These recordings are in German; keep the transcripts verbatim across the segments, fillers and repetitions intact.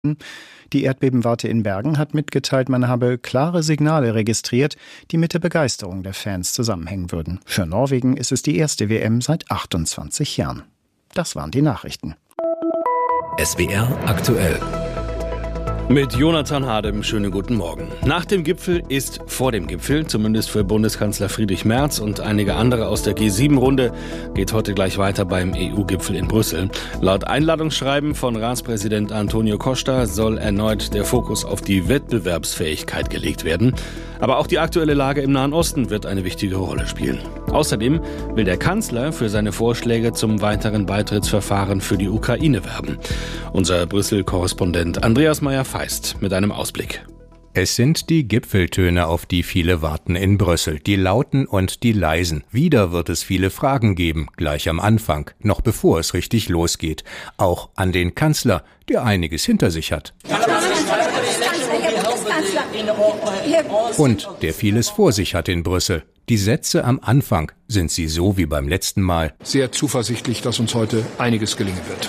Die Erdbebenwarte in Bergen hat mitgeteilt, man habe klare Signale registriert, die mit der Begeisterung der Fans zusammenhängen würden. Für Norwegen ist es die erste W M seit achtundzwanzig Jahren. Das waren die Nachrichten. S W R aktuell. Mit Jonathan Hadem, schönen guten Morgen. Nach dem Gipfel ist vor dem Gipfel, zumindest für Bundeskanzler Friedrich Merz und einige andere aus der G sieben Runde, geht heute gleich weiter beim E U-Gipfel in Brüssel. Laut Einladungsschreiben von Ratspräsident Antonio Costa soll erneut der Fokus auf die Wettbewerbsfähigkeit gelegt werden. Aber auch die aktuelle Lage im Nahen Osten wird eine wichtige Rolle spielen. Außerdem will der Kanzler für seine Vorschläge zum weiteren Beitrittsverfahren für die Ukraine werben. Unser Brüssel-Korrespondent Andreas Meyer-Feist mit einem Ausblick. Es sind die Gipfeltöne, auf die viele warten in Brüssel, die lauten und die leisen. Wieder wird es viele Fragen geben, gleich am Anfang, noch bevor es richtig losgeht. Auch an den Kanzler, der einiges hinter sich hat. Und der vieles vor sich hat in Brüssel. Die Sätze am Anfang, sind sie so wie beim letzten Mal? Sehr zuversichtlich, dass uns heute einiges gelingen wird.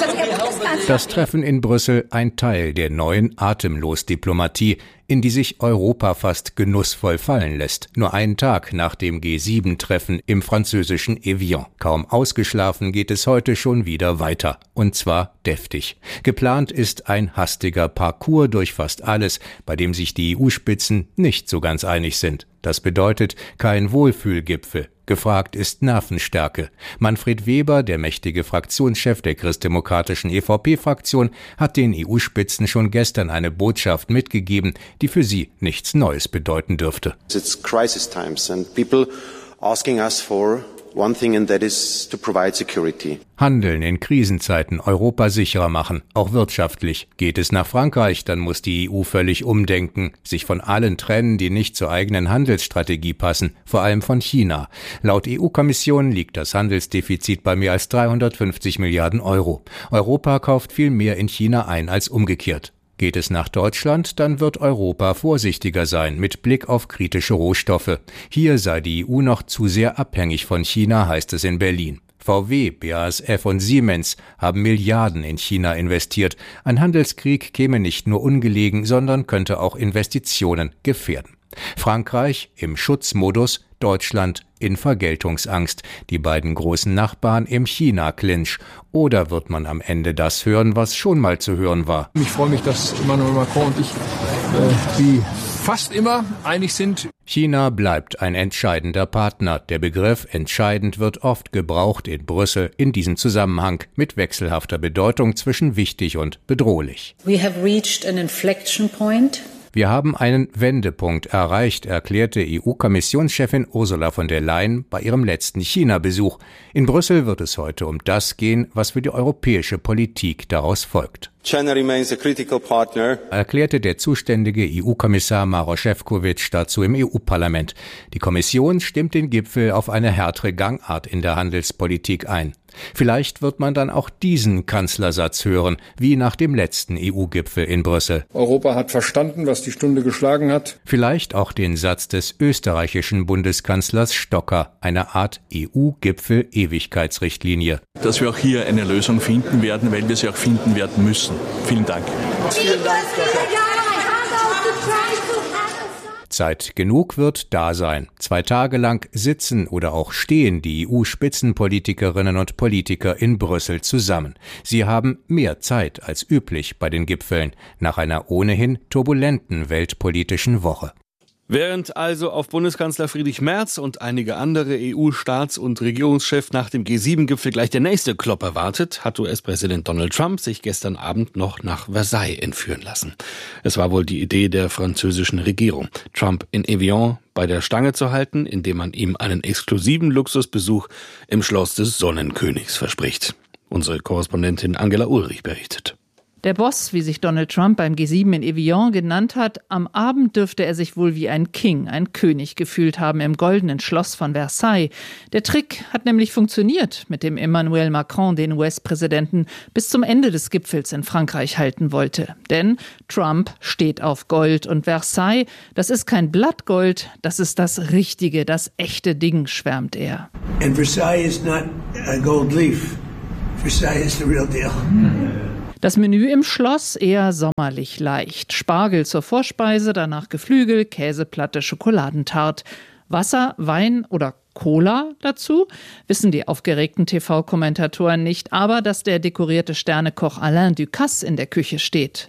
Das Treffen in Brüssel ein Teil der neuen Atemlos-Diplomatie, in die sich Europa fast genussvoll fallen lässt. Nur einen Tag nach dem G sieben Treffen im französischen Evian. Kaum ausgeschlafen geht es heute schon wieder weiter. Und zwar deftig. Geplant ist ein hastiger Parcours durch fast alles, bei dem sich die E U-Spitzen nicht so ganz einig sind. Das bedeutet kein Wohlfühlgipfel. Gefragt ist Nervenstärke. Manfred Weber, der mächtige Fraktionschef der christdemokratischen E V P-Fraktion, hat den E U-Spitzen schon gestern eine Botschaft mitgegeben, die für sie nichts Neues bedeuten dürfte. It's crisis times and people asking us for one thing, and that is to provide security. Handeln in Krisenzeiten, Europa sicherer machen, auch wirtschaftlich. Geht es nach Frankreich, dann muss die E U völlig umdenken, sich von allen trennen, die nicht zur eigenen Handelsstrategie passen, vor allem von China. Laut E U-Kommission liegt das Handelsdefizit bei mehr als dreihundertfünfzig Milliarden Euro. Europa kauft viel mehr in China ein als umgekehrt. Geht es nach Deutschland, dann wird Europa vorsichtiger sein mit Blick auf kritische Rohstoffe. Hier sei die E U noch zu sehr abhängig von China, heißt es in Berlin. V W, B A S F und Siemens haben Milliarden in China investiert. Ein Handelskrieg käme nicht nur ungelegen, sondern könnte auch Investitionen gefährden. Frankreich im Schutzmodus, Deutschland in Vergeltungsangst, die beiden großen Nachbarn im China-Clinch. Oder wird man am Ende das hören, was schon mal zu hören war? Ich freue mich, dass Emmanuel Macron und ich äh, wie fast immer einig sind. China bleibt ein entscheidender Partner. Der Begriff entscheidend wird oft gebraucht in Brüssel in diesem Zusammenhang mit wechselhafter Bedeutung zwischen wichtig und bedrohlich. We have reached an inflection point. Wir haben einen Wendepunkt erreicht, erklärte E U-Kommissionschefin Ursula von der Leyen bei ihrem letzten China-Besuch. In Brüssel wird es heute um das gehen, was für die europäische Politik daraus folgt. China remains a critical partner, erklärte der zuständige E U-Kommissar Maroš Šefčovič dazu im E U-Parlament. Die Kommission stimmt den Gipfel auf eine härtere Gangart in der Handelspolitik ein. Vielleicht wird man dann auch diesen Kanzlersatz hören, wie nach dem letzten E U-Gipfel in Brüssel. Europa hat verstanden, was die Stunde geschlagen hat. Vielleicht auch den Satz des österreichischen Bundeskanzlers Stocker, eine Art E U-Gipfel-Ewigkeitsrichtlinie. Dass wir auch hier eine Lösung finden werden, weil wir sie auch finden werden müssen. Vielen Dank. Vielen Dank, Zeit genug wird da sein. Zwei Tage lang sitzen oder auch stehen die E U-Spitzenpolitikerinnen und Politiker in Brüssel zusammen. Sie haben mehr Zeit als üblich bei den Gipfeln, nach einer ohnehin turbulenten weltpolitischen Woche. Während also auf Bundeskanzler Friedrich Merz und einige andere E U-Staats- und Regierungschefs nach dem G sieben Gipfel gleich der nächste Klopper wartet, hat U S-Präsident Donald Trump sich gestern Abend noch nach Versailles entführen lassen. Es war wohl die Idee der französischen Regierung, Trump in Evian bei der Stange zu halten, indem man ihm einen exklusiven Luxusbesuch im Schloss des Sonnenkönigs verspricht. Unsere Korrespondentin Angela Ulrich berichtet. Der Boss, wie sich Donald Trump beim G sieben in Evian genannt hat, am Abend dürfte er sich wohl wie ein King, ein König gefühlt haben im goldenen Schloss von Versailles. Der Trick hat nämlich funktioniert, mit dem Emmanuel Macron den U S-Präsidenten bis zum Ende des Gipfels in Frankreich halten wollte. Denn Trump steht auf Gold und Versailles, das ist kein Blattgold, das ist das richtige, das echte Ding, schwärmt er. And Versailles is not a gold leaf. Versailles is the real deal. Das Menü im Schloss eher sommerlich leicht. Spargel zur Vorspeise, danach Geflügel, Käseplatte, Schokoladentart. Wasser, Wein oder Cola dazu? Wissen die aufgeregten T V-Kommentatoren nicht, aber dass der dekorierte Sternekoch Alain Ducasse in der Küche steht.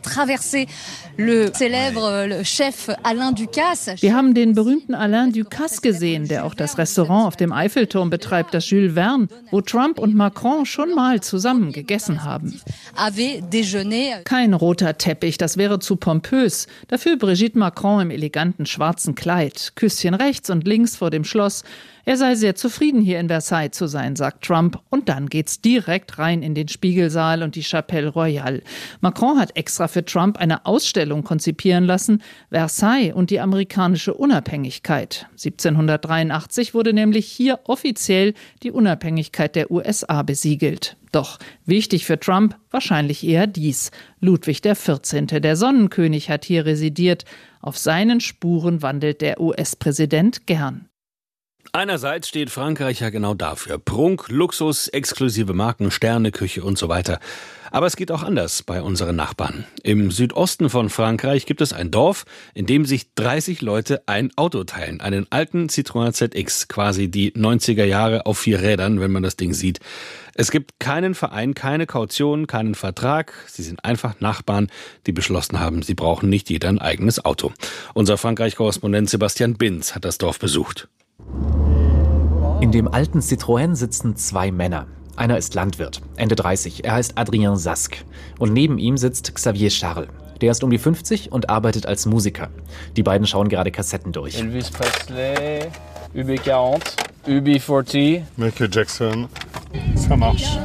Wir haben den berühmten Alain Ducasse gesehen, der auch das Restaurant auf dem Eiffelturm betreibt, das Jules Verne, wo Trump und Macron schon mal zusammen gegessen haben. Kein roter Teppich, das wäre zu pompös. Dafür Brigitte Macron im eleganten schwarzen Kleid. Küsschen rechts und links vor dem Schloss. Er sei sehr zufrieden, hier in Versailles zu sein, sagt Trump. Und dann geht's direkt rein in den Spiegelsaal und die Chapelle Royale. Macron hat extra für Trump eine Ausstellung konzipieren lassen. Versailles und die amerikanische Unabhängigkeit. siebzehnhundertdreiundachtzig wurde nämlich hier offiziell die Unabhängigkeit der U S A besiegelt. Doch wichtig für Trump wahrscheinlich eher dies. Ludwig der vierzehnte, der Sonnenkönig, hat hier residiert. Auf seinen Spuren wandelt der U S-Präsident gern. Einerseits steht Frankreich ja genau dafür. Prunk, Luxus, exklusive Marken, Sterneküche und so weiter. Aber es geht auch anders bei unseren Nachbarn. Im Südosten von Frankreich gibt es ein Dorf, in dem sich dreißig Leute ein Auto teilen. Einen alten Citroën Z X, quasi die neunziger Jahre auf vier Rädern, wenn man das Ding sieht. Es gibt keinen Verein, keine Kaution, keinen Vertrag. Sie sind einfach Nachbarn, die beschlossen haben, sie brauchen nicht jeder ein eigenes Auto. Unser Frankreich-Korrespondent Sebastian Binz hat das Dorf besucht. In dem alten Citroën sitzen zwei Männer. Einer ist Landwirt, Ende dreißig, er heißt Adrien Sask. Und neben ihm sitzt Xavier Charles. Der ist um die fünfzig und arbeitet als Musiker. Die beiden schauen gerade Kassetten durch. Elvis Presley, U B vierzig, U B vierzig. Michael Jackson, ça marche.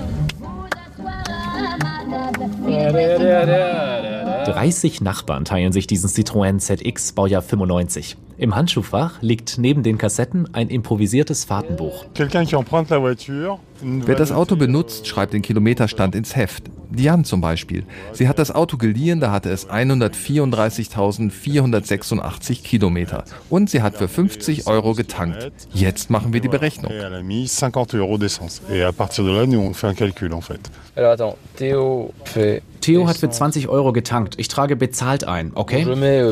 dreißig Nachbarn teilen sich diesen Citroën Z X, Baujahr fünfundneunzig. Im Handschuhfach liegt neben den Kassetten ein improvisiertes Fahrtenbuch. Wer das Auto benutzt, schreibt den Kilometerstand ins Heft. Diane zum Beispiel. Sie hat das Auto geliehen, da hatte es hundertvierunddreißigtausendvierhundertsechsundachtzig Kilometer. Und sie hat für fünfzig Euro getankt. Jetzt machen wir die Berechnung. Theo hat für zwanzig Euro getankt. Ich trage bezahlt ein, okay?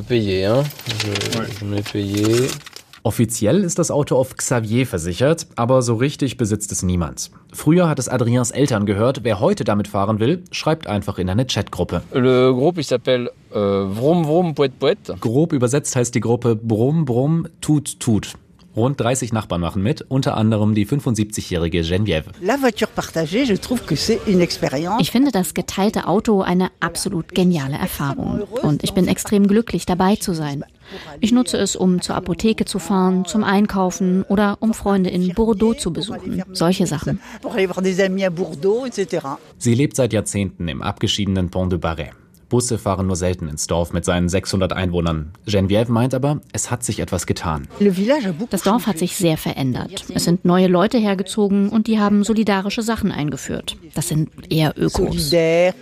Offiziell ist das Auto auf Xavier versichert, aber so richtig besitzt es niemand. Früher hat es Adriens Eltern gehört. Wer heute damit fahren will, schreibt einfach in eine Chatgruppe. Le groupe, il s'appelle euh, Vroom Vroom Poète Poète. Grob übersetzt heißt die Gruppe Brumm Brumm Tut Tut. Rund dreißig Nachbarn machen mit, unter anderem die fünfundsiebzigjährige Geneviève. Ich finde das geteilte Auto eine absolut geniale Erfahrung. Und ich bin extrem glücklich, dabei zu sein. Ich nutze es, um zur Apotheke zu fahren, zum Einkaufen oder um Freunde in Bordeaux zu besuchen. Solche Sachen. Sie lebt seit Jahrzehnten im abgeschiedenen Pont de Barret. Busse fahren nur selten ins Dorf mit seinen sechshundert Einwohnern. Geneviève meint aber, es hat sich etwas getan. Das Dorf hat sich sehr verändert. Es sind neue Leute hergezogen und die haben solidarische Sachen eingeführt. Das sind eher Ökos.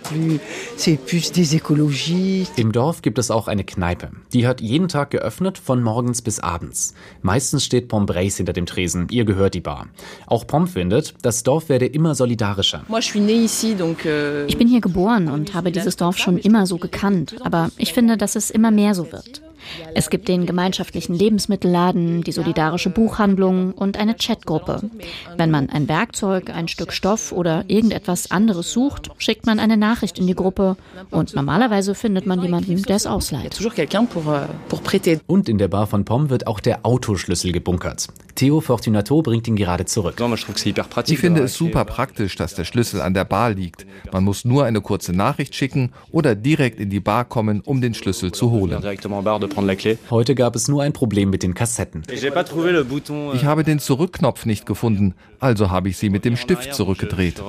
Im Dorf gibt es auch eine Kneipe. Die hat jeden Tag geöffnet, von morgens bis abends. Meistens steht Pom Brace hinter dem Tresen, ihr gehört die Bar. Auch Pom findet, das Dorf werde immer solidarischer. Ich bin hier geboren und habe dieses Dorf schon immer so gekannt, aber ich finde, dass es immer mehr so wird. Es gibt den gemeinschaftlichen Lebensmittelladen, die solidarische Buchhandlung und eine Chatgruppe. Wenn man ein Werkzeug, ein Stück Stoff oder irgendetwas anderes sucht, schickt man eine Nachricht in die Gruppe und normalerweise findet man jemanden, der es ausleiht. Und in der Bar von Pom wird auch der Autoschlüssel gebunkert. Theo Fortunato bringt ihn gerade zurück. Ich finde es super praktisch, dass der Schlüssel an der Bar liegt. Man muss nur eine kurze Nachricht schicken oder direkt in die Bar kommen, um den Schlüssel zu holen. Heute gab es nur ein Problem mit den Kassetten. Ich habe den Zurückknopf nicht gefunden, also habe ich sie mit dem Stift zurückgedreht.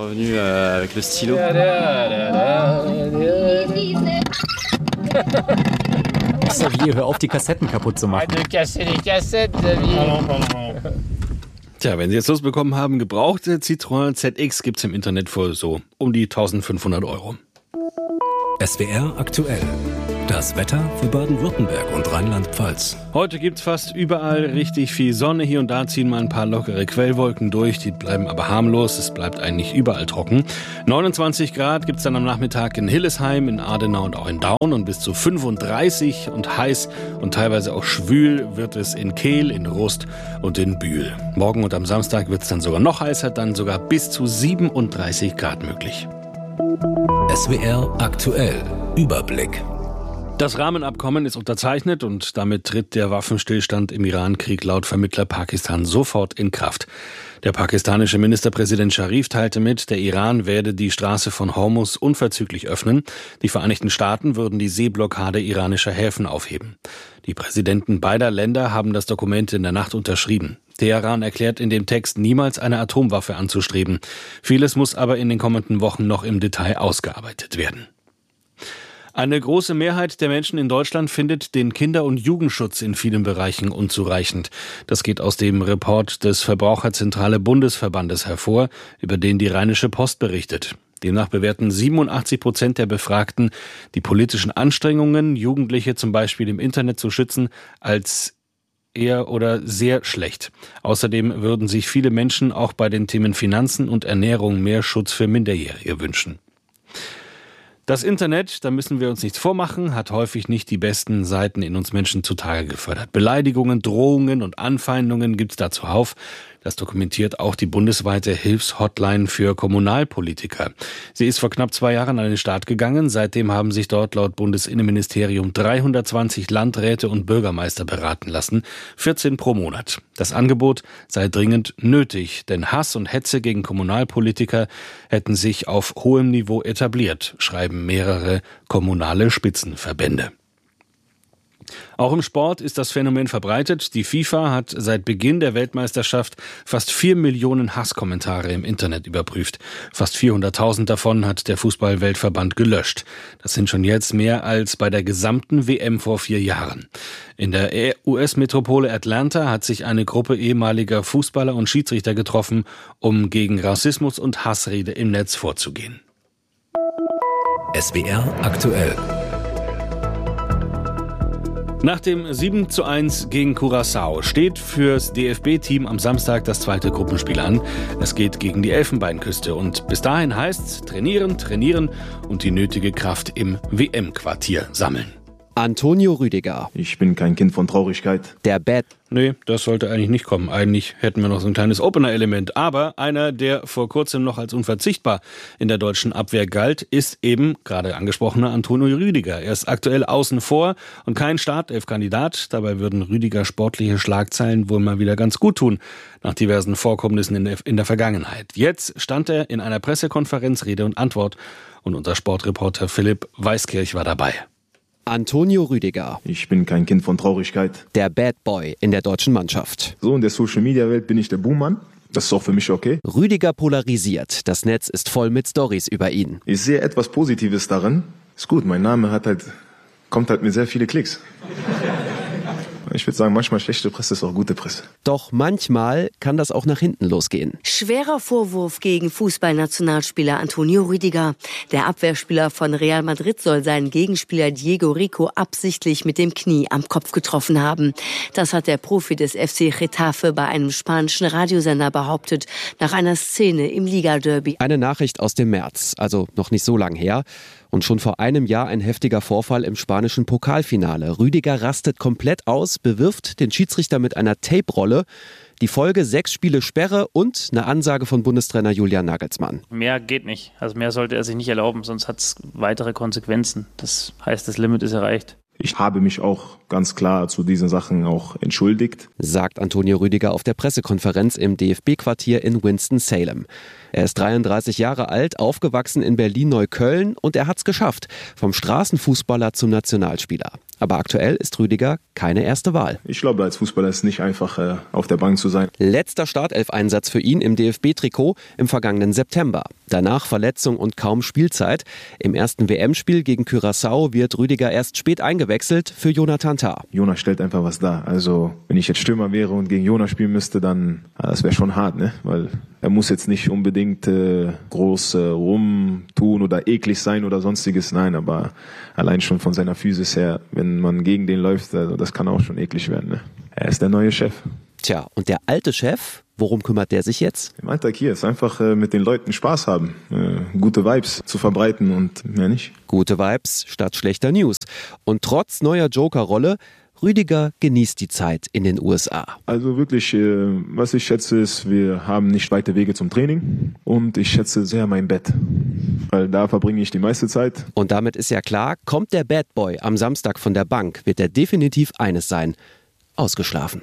Xavier, hör auf, die Kassetten kaputt zu machen. Tja, wenn Sie jetzt Lust bekommen haben, gebrauchte Citroën Z X gibt's im Internet für so um die eintausendfünfhundert Euro. S W R aktuell. Das Wetter für Baden-Württemberg und Rheinland-Pfalz. Heute gibt's fast überall richtig viel Sonne. Hier und da ziehen mal ein paar lockere Quellwolken durch. Die bleiben aber harmlos. Es bleibt eigentlich überall trocken. neunundzwanzig Grad gibt's dann am Nachmittag in Hillesheim, in Adenau und auch in Daun. Und bis zu fünfunddreißig und heiß und teilweise auch schwül wird es in Kehl, in Rust und in Bühl. Morgen und am Samstag wird's dann sogar noch heißer, dann sogar bis zu siebenunddreißig Grad möglich. S W R aktuell. Überblick. Das Rahmenabkommen ist unterzeichnet und damit tritt der Waffenstillstand im Iran-Krieg laut Vermittler Pakistan sofort in Kraft. Der pakistanische Ministerpräsident Scharif teilte mit, der Iran werde die Straße von Hormuz unverzüglich öffnen. Die Vereinigten Staaten würden die Seeblockade iranischer Häfen aufheben. Die Präsidenten beider Länder haben das Dokument in der Nacht unterschrieben. Teheran erklärt in dem Text, niemals eine Atomwaffe anzustreben. Vieles muss aber in den kommenden Wochen noch im Detail ausgearbeitet werden. Eine große Mehrheit der Menschen in Deutschland findet den Kinder- und Jugendschutz in vielen Bereichen unzureichend. Das geht aus dem Report des Verbraucherzentrale Bundesverbandes hervor, über den die Rheinische Post berichtet. Demnach bewerten siebenundachtzig Prozent der Befragten die politischen Anstrengungen, Jugendliche zum Beispiel im Internet zu schützen, als eher oder sehr schlecht. Außerdem würden sich viele Menschen auch bei den Themen Finanzen und Ernährung mehr Schutz für Minderjährige wünschen. Das Internet, da müssen wir uns nichts vormachen, hat häufig nicht die besten Seiten in uns Menschen zutage gefördert. Beleidigungen, Drohungen und Anfeindungen gibt's da zuhauf. Das dokumentiert auch die bundesweite Hilfshotline für Kommunalpolitiker. Sie ist vor knapp zwei Jahren an den Start gegangen. Seitdem haben sich dort laut Bundesinnenministerium dreihundertzwanzig Landräte und Bürgermeister beraten lassen, vierzehn pro Monat. Das Angebot sei dringend nötig, denn Hass und Hetze gegen Kommunalpolitiker hätten sich auf hohem Niveau etabliert, schreiben mehrere kommunale Spitzenverbände. Auch im Sport ist das Phänomen verbreitet. Die FIFA hat seit Beginn der Weltmeisterschaft fast vier Millionen Hasskommentare im Internet überprüft. Fast vierhunderttausend davon hat der Fußball-Weltverband gelöscht. Das sind schon jetzt mehr als bei der gesamten W M vor vier Jahren. In der U S-Metropole Atlanta hat sich eine Gruppe ehemaliger Fußballer und Schiedsrichter getroffen, um gegen Rassismus und Hassrede im Netz vorzugehen. S W R aktuell. Nach dem sieben zu eins gegen Curaçao steht fürs D F B-Team am Samstag das zweite Gruppenspiel an. Es geht gegen die Elfenbeinküste und bis dahin heißt's trainieren, trainieren und die nötige Kraft im W M-Quartier sammeln. Antonio Rüdiger. Ich bin kein Kind von Traurigkeit. Der Bad. Nee, das sollte eigentlich nicht kommen. Eigentlich hätten wir noch so ein kleines Opener-Element. Aber einer, der vor kurzem noch als unverzichtbar in der deutschen Abwehr galt, ist eben gerade angesprochener Antonio Rüdiger. Er ist aktuell außen vor und kein Startelf-Kandidat. Dabei würden Rüdiger sportliche Schlagzeilen wohl mal wieder ganz gut tun, nach diversen Vorkommnissen in der, in der Vergangenheit. Jetzt stand er in einer Pressekonferenz Rede und Antwort und unser Sportreporter Philipp Weiskirch war dabei. Antonio Rüdiger. Ich bin kein Kind von Traurigkeit. Der Bad Boy in der deutschen Mannschaft. So, in der Social-Media-Welt bin ich der Buhmann. Das ist auch für mich okay. Rüdiger polarisiert. Das Netz ist voll mit Storys über ihn. Ich sehe etwas Positives darin. Ist gut, mein Name hat halt, kommt halt mit sehr viele Klicks. Ich würde sagen, manchmal schlechte Presse ist auch gute Presse. Doch manchmal kann das auch nach hinten losgehen. Schwerer Vorwurf gegen Fußballnationalspieler Antonio Rüdiger. Der Abwehrspieler von Real Madrid soll seinen Gegenspieler Diego Rico absichtlich mit dem Knie am Kopf getroffen haben. Das hat der Profi des F C Getafe bei einem spanischen Radiosender behauptet, nach einer Szene im Liga-Derby. Eine Nachricht aus dem März, also noch nicht so lang her. Und schon vor einem Jahr ein heftiger Vorfall im spanischen Pokalfinale. Rüdiger rastet komplett aus, bewirft den Schiedsrichter mit einer Tape-Rolle. Die Folge: sechs Spiele Sperre und eine Ansage von Bundestrainer Julian Nagelsmann. Mehr geht nicht. Also mehr sollte er sich nicht erlauben, sonst hat es weitere Konsequenzen. Das heißt, das Limit ist erreicht. Ich habe mich auch ganz klar zu diesen Sachen auch entschuldigt, sagt Antonio Rüdiger auf der Pressekonferenz im D F B-Quartier in Winston-Salem. Er ist dreiunddreißig Jahre alt, aufgewachsen in Berlin-Neukölln und er hat's geschafft, vom Straßenfußballer zum Nationalspieler. Aber aktuell ist Rüdiger keine erste Wahl. Ich glaube, als Fußballer ist es nicht einfach, äh, auf der Bank zu sein. Letzter Startelf-Einsatz für ihn im D F B-Trikot im vergangenen September. Danach Verletzung und kaum Spielzeit. Im ersten W M-Spiel gegen Curaçao wird Rüdiger erst spät eingewechselt für Jonathan Kommentar. Jonas stellt einfach was dar. Also wenn ich jetzt Stürmer wäre und gegen Jonas spielen müsste, dann ja, das wäre schon hart, ne? Weil er muss jetzt nicht unbedingt äh, groß äh, rumtun oder eklig sein oder sonstiges. Nein, aber allein schon von seiner Physis her, wenn man gegen den läuft, also das kann auch schon eklig werden, ne? Er ist der neue Chef. Tja, und der alte Chef, worum kümmert der sich jetzt? Im Alltag hier ist einfach äh, mit den Leuten Spaß haben, äh, gute Vibes zu verbreiten und mehr nicht. Gute Vibes statt schlechter News. Und trotz neuer Joker-Rolle, Rüdiger genießt die Zeit in den U S A. Also wirklich, äh, was ich schätze ist, wir haben nicht weite Wege zum Training und ich schätze sehr mein Bett, weil da verbringe ich die meiste Zeit. Und damit ist ja klar, kommt der Bad Boy am Samstag von der Bank, wird er definitiv eines sein: ausgeschlafen.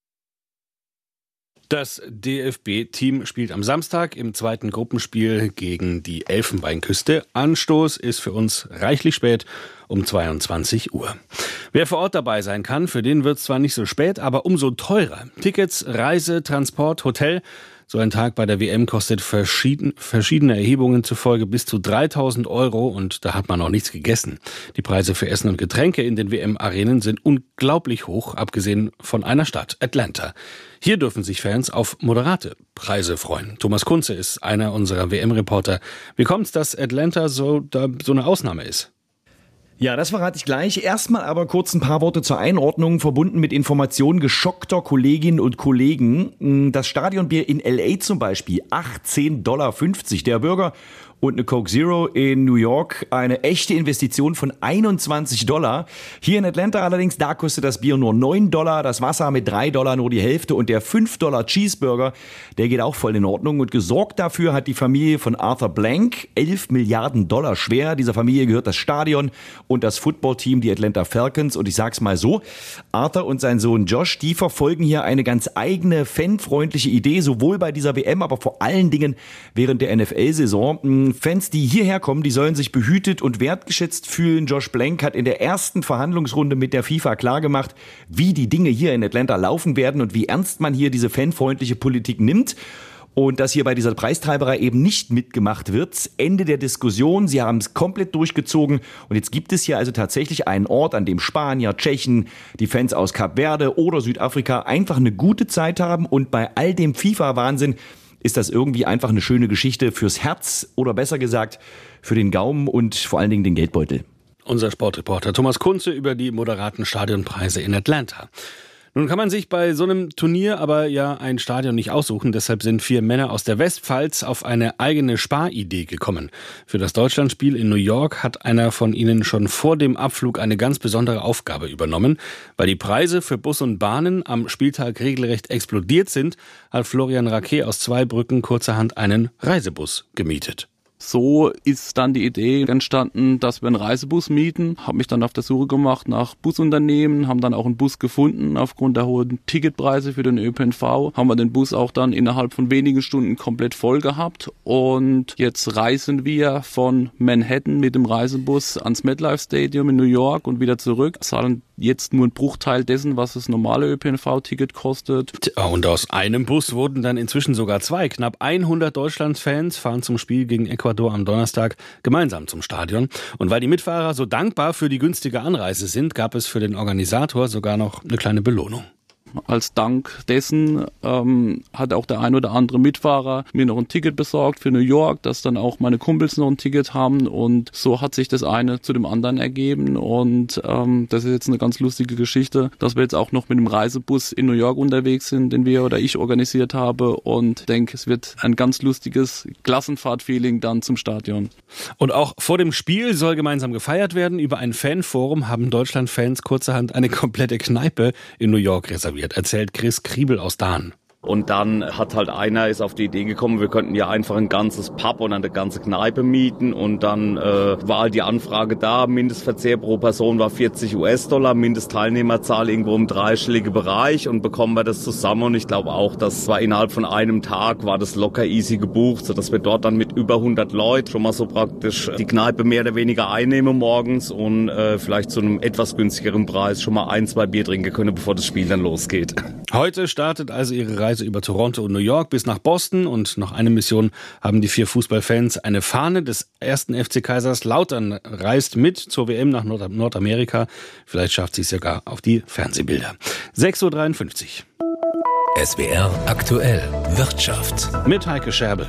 Das D F B-Team spielt am Samstag im zweiten Gruppenspiel gegen die Elfenbeinküste. Anstoß ist für uns reichlich spät, um zweiundzwanzig Uhr. Wer vor Ort dabei sein kann, für den wird es zwar nicht so spät, aber umso teurer. Tickets, Reise, Transport, Hotel. So ein Tag bei der W M kostet verschieden, verschiedene Erhebungen zufolge bis zu dreitausend Euro und da hat man noch nichts gegessen. Die Preise für Essen und Getränke in den W M-Arenen sind unglaublich hoch, abgesehen von einer Stadt, Atlanta. Hier dürfen sich Fans auf moderate Preise freuen. Thomas Kunze ist einer unserer W M-Reporter. Wie kommt es, dass Atlanta so, da, so eine Ausnahme ist? Ja, das verrate ich gleich. Erstmal aber kurz ein paar Worte zur Einordnung, verbunden mit Informationen geschockter Kolleginnen und Kollegen. Das Stadionbier in L A zum Beispiel, achtzehn Dollar fünfzig der Burger. Und eine Coke Zero in New York, eine echte Investition von einundzwanzig Dollar. Hier in Atlanta allerdings, da kostet das Bier nur neun Dollar, das Wasser mit drei Dollar nur die Hälfte und der fünf Dollar Cheeseburger, der geht auch voll in Ordnung. Und gesorgt dafür hat die Familie von Arthur Blank, elf Milliarden Dollar schwer. Dieser Familie gehört das Stadion und das Footballteam, die Atlanta Falcons. Und ich sag's mal so, Arthur und sein Sohn Josh, die verfolgen hier eine ganz eigene, fanfreundliche Idee, sowohl bei dieser W M, aber vor allen Dingen während der N F L-Saison. Fans, die hierher kommen, die sollen sich behütet und wertgeschätzt fühlen. Josh Blank hat in der ersten Verhandlungsrunde mit der FIFA klargemacht, wie die Dinge hier in Atlanta laufen werden und wie ernst man hier diese fanfreundliche Politik nimmt. Und dass hier bei dieser Preistreiberei eben nicht mitgemacht wird. Ende der Diskussion, sie haben es komplett durchgezogen. Und jetzt gibt es hier also tatsächlich einen Ort, an dem Spanier, Tschechen, die Fans aus Kap Verde oder Südafrika einfach eine gute Zeit haben. Und bei all dem FIFA-Wahnsinn ist das irgendwie einfach eine schöne Geschichte fürs Herz oder besser gesagt für den Gaumen und vor allen Dingen den Geldbeutel. Unser Sportreporter Thomas Kunze über die moderaten Stadionpreise in Atlanta. Nun kann man sich bei so einem Turnier aber ja ein Stadion nicht aussuchen. Deshalb sind vier Männer aus der Westpfalz auf eine eigene Sparidee gekommen. Für das Deutschlandspiel in New York hat einer von ihnen schon vor dem Abflug eine ganz besondere Aufgabe übernommen. Weil die Preise für Bus und Bahnen am Spieltag regelrecht explodiert sind, hat Florian Raquet aus Zweibrücken kurzerhand einen Reisebus gemietet. So ist dann die Idee entstanden, dass wir einen Reisebus mieten. Habe mich dann auf der Suche gemacht nach Busunternehmen, haben dann auch einen Bus gefunden. Aufgrund der hohen Ticketpreise für den Ö P N V haben wir den Bus auch dann innerhalb von wenigen Stunden komplett voll gehabt. Und jetzt reisen wir von Manhattan mit dem Reisebus ans MetLife Stadium in New York und wieder zurück. Zahlen jetzt nur ein Bruchteil dessen, was das normale Ö P N V-Ticket kostet. Und aus einem Bus wurden dann inzwischen sogar zwei. Knapp hundert Deutschlands-Fans fahren zum Spiel gegen Ecuador am Donnerstag gemeinsam zum Stadion. Und weil die Mitfahrer so dankbar für die günstige Anreise sind, gab es für den Organisator sogar noch eine kleine Belohnung. Als Dank dessen ähm, hat auch der ein oder andere Mitfahrer mir noch ein Ticket besorgt für New York, dass dann auch meine Kumpels noch ein Ticket haben und so hat sich das eine zu dem anderen ergeben und ähm, das ist jetzt eine ganz lustige Geschichte, dass wir jetzt auch noch mit dem Reisebus in New York unterwegs sind, den wir oder ich organisiert habe und denke, es wird ein ganz lustiges Klassenfahrt-Feeling dann zum Stadion. Und auch vor dem Spiel soll gemeinsam gefeiert werden. Über ein Fanforum haben Deutschland-Fans kurzerhand eine komplette Kneipe in New York reserviert. Erzählt Chris Kriebel aus Dahn. Und dann hat halt einer ist auf die Idee gekommen, wir könnten ja einfach ein ganzes Pub und eine ganze Kneipe mieten und dann äh, war halt die Anfrage da, Mindestverzehr pro Person war vierzig US-Dollar, Mindestteilnehmerzahl irgendwo im dreistelligen Bereich und bekommen wir das zusammen und ich glaube auch, das war innerhalb von einem Tag, war das locker easy gebucht, sodass wir dort dann mit über hundert Leuten schon mal so praktisch die Kneipe mehr oder weniger einnehmen morgens und äh, vielleicht zu einem etwas günstigeren Preis schon mal ein, zwei Bier trinken können, bevor das Spiel dann losgeht. Heute startet also ihre Reise Reise über Toronto und New York bis nach Boston. Und noch eine Mission haben die vier Fußballfans. Eine Fahne des ersten F C Kaiserslautern reist mit zur W M nach Nord- Nordamerika. Vielleicht schafft sie es sogar auf die Fernsehbilder. sechs Uhr dreiundfünfzig. S W R aktuell Wirtschaft. Mit Heike Scherbel.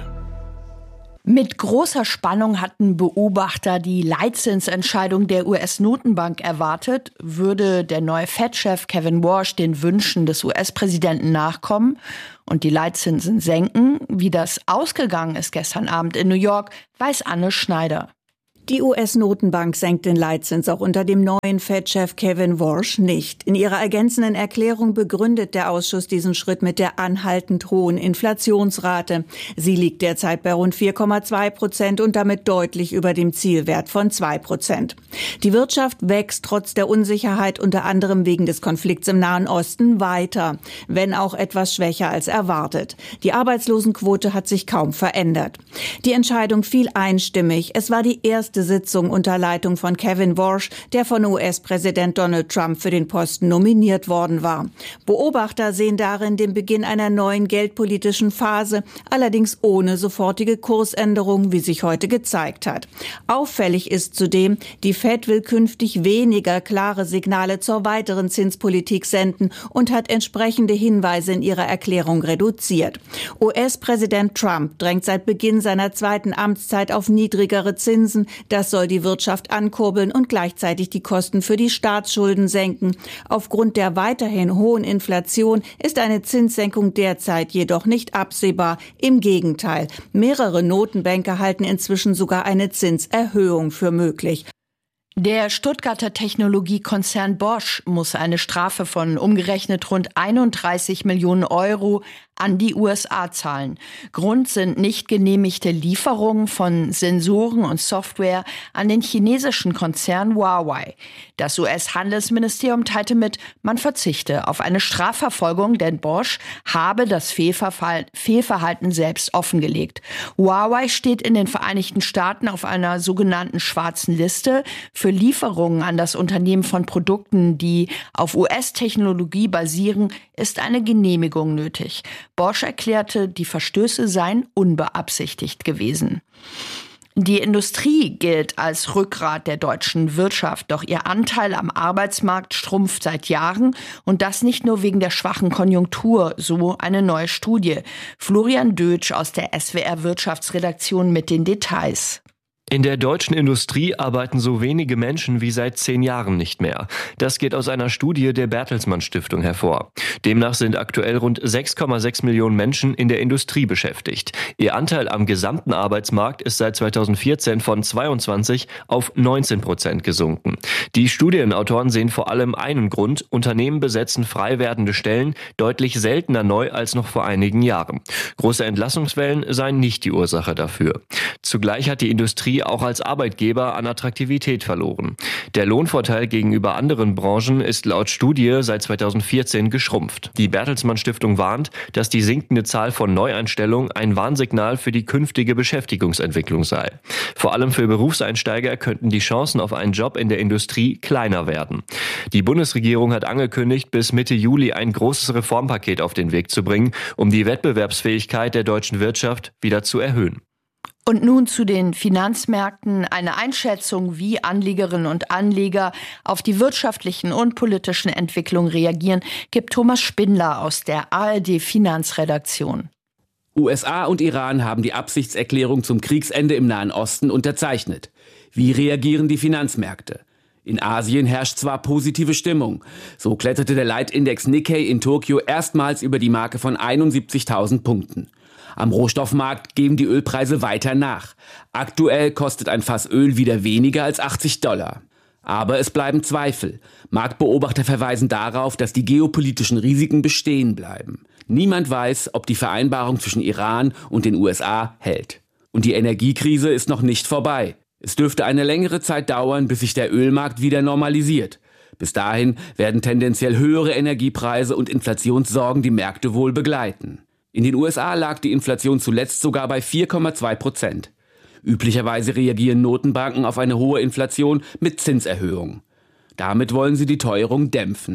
Mit großer Spannung hatten Beobachter die Leitzinsentscheidung der U S-Notenbank erwartet. Würde der neue Fed-Chef Kevin Warsh den Wünschen des U S-Präsidenten nachkommen und die Leitzinsen senken? Wie das ausgegangen ist gestern Abend in New York, weiß Anne Schneider. Die U S-Notenbank senkt den Leitzins auch unter dem neuen Fed-Chef Kevin Warsh nicht. In ihrer ergänzenden Erklärung begründet der Ausschuss diesen Schritt mit der anhaltend hohen Inflationsrate. Sie liegt derzeit bei rund vier Komma zwei Prozent und damit deutlich über dem Zielwert von zwei Prozent. Die Wirtschaft wächst trotz der Unsicherheit unter anderem wegen des Konflikts im Nahen Osten weiter, wenn auch etwas schwächer als erwartet. Die Arbeitslosenquote hat sich kaum verändert. Die Entscheidung fiel einstimmig. Es war die erste Sitzung unter Leitung von Kevin Warsh, der von U S-Präsident Donald Trump für den Posten nominiert worden war. Beobachter sehen darin den Beginn einer neuen geldpolitischen Phase, allerdings ohne sofortige Kursänderung, wie sich heute gezeigt hat. Auffällig ist zudem, die Fed will künftig weniger klare Signale zur weiteren Zinspolitik senden und hat entsprechende Hinweise in ihrer Erklärung reduziert. U S-Präsident Trump drängt seit Beginn seiner zweiten Amtszeit auf niedrigere Zinsen. Das soll die Wirtschaft ankurbeln und gleichzeitig die Kosten für die Staatsschulden senken. Aufgrund der weiterhin hohen Inflation ist eine Zinssenkung derzeit jedoch nicht absehbar. Im Gegenteil, mehrere Notenbanker halten inzwischen sogar eine Zinserhöhung für möglich. Der Stuttgarter Technologiekonzern Bosch muss eine Strafe von umgerechnet rund einunddreißig Millionen Euro an die U S A zahlen. Grund sind nicht genehmigte Lieferungen von Sensoren und Software an den chinesischen Konzern Huawei. Das U S-Handelsministerium teilte mit, man verzichte auf eine Strafverfolgung, denn Bosch habe das Fehlverhalten selbst offengelegt. Huawei steht in den Vereinigten Staaten auf einer sogenannten schwarzen Liste für Lieferungen an das Unternehmen von Produkten, die auf U S-Technologie basieren, ist eine Genehmigung nötig. Bosch erklärte, die Verstöße seien unbeabsichtigt gewesen. Die Industrie gilt als Rückgrat der deutschen Wirtschaft, doch ihr Anteil am Arbeitsmarkt schrumpft seit Jahren und das nicht nur wegen der schwachen Konjunktur, so eine neue Studie. Florian Dötsch aus der S W R Wirtschaftsredaktion mit den Details. In der deutschen Industrie arbeiten so wenige Menschen wie seit zehn Jahren nicht mehr. Das geht aus einer Studie der Bertelsmann Stiftung hervor. Demnach sind aktuell rund sechs Komma sechs Millionen Menschen in der Industrie beschäftigt. Ihr Anteil am gesamten Arbeitsmarkt ist seit zweitausendvierzehn von zweiundzwanzig auf neunzehn Prozent gesunken. Die Studienautoren sehen vor allem einen Grund: Unternehmen besetzen frei werdende Stellen deutlich seltener neu als noch vor einigen Jahren. Große Entlassungswellen seien nicht die Ursache dafür. Zugleich hat die Industrie auch als Arbeitgeber an Attraktivität verloren. Der Lohnvorteil gegenüber anderen Branchen ist laut Studie seit zweitausendvierzehn geschrumpft. Die Bertelsmann Stiftung warnt, dass die sinkende Zahl von Neueinstellungen ein Warnsignal für die künftige Beschäftigungsentwicklung sei. Vor allem für Berufseinsteiger könnten die Chancen auf einen Job in der Industrie kleiner werden. Die Bundesregierung hat angekündigt, bis Mitte Juli ein großes Reformpaket auf den Weg zu bringen, um die Wettbewerbsfähigkeit der deutschen Wirtschaft wieder zu erhöhen. Und nun zu den Finanzmärkten. Eine Einschätzung, wie Anlegerinnen und Anleger auf die wirtschaftlichen und politischen Entwicklungen reagieren, gibt Thomas Spindler aus der A R D Finanzredaktion. U S A und Iran haben die Absichtserklärung zum Kriegsende im Nahen Osten unterzeichnet. Wie reagieren die Finanzmärkte? In Asien herrscht zwar positive Stimmung. So kletterte der Leitindex Nikkei in Tokio erstmals über die Marke von einundsiebzigtausend Punkten. Am Rohstoffmarkt geben die Ölpreise weiter nach. Aktuell kostet ein Fass Öl wieder weniger als achtzig Dollar. Aber es bleiben Zweifel. Marktbeobachter verweisen darauf, dass die geopolitischen Risiken bestehen bleiben. Niemand weiß, ob die Vereinbarung zwischen Iran und den U S A hält. Und die Energiekrise ist noch nicht vorbei. Es dürfte eine längere Zeit dauern, bis sich der Ölmarkt wieder normalisiert. Bis dahin werden tendenziell höhere Energiepreise und Inflationssorgen die Märkte wohl begleiten. In den U S A lag die Inflation zuletzt sogar bei vier Komma zwei Prozent. Üblicherweise reagieren Notenbanken auf eine hohe Inflation mit Zinserhöhungen. Damit wollen sie die Teuerung dämpfen.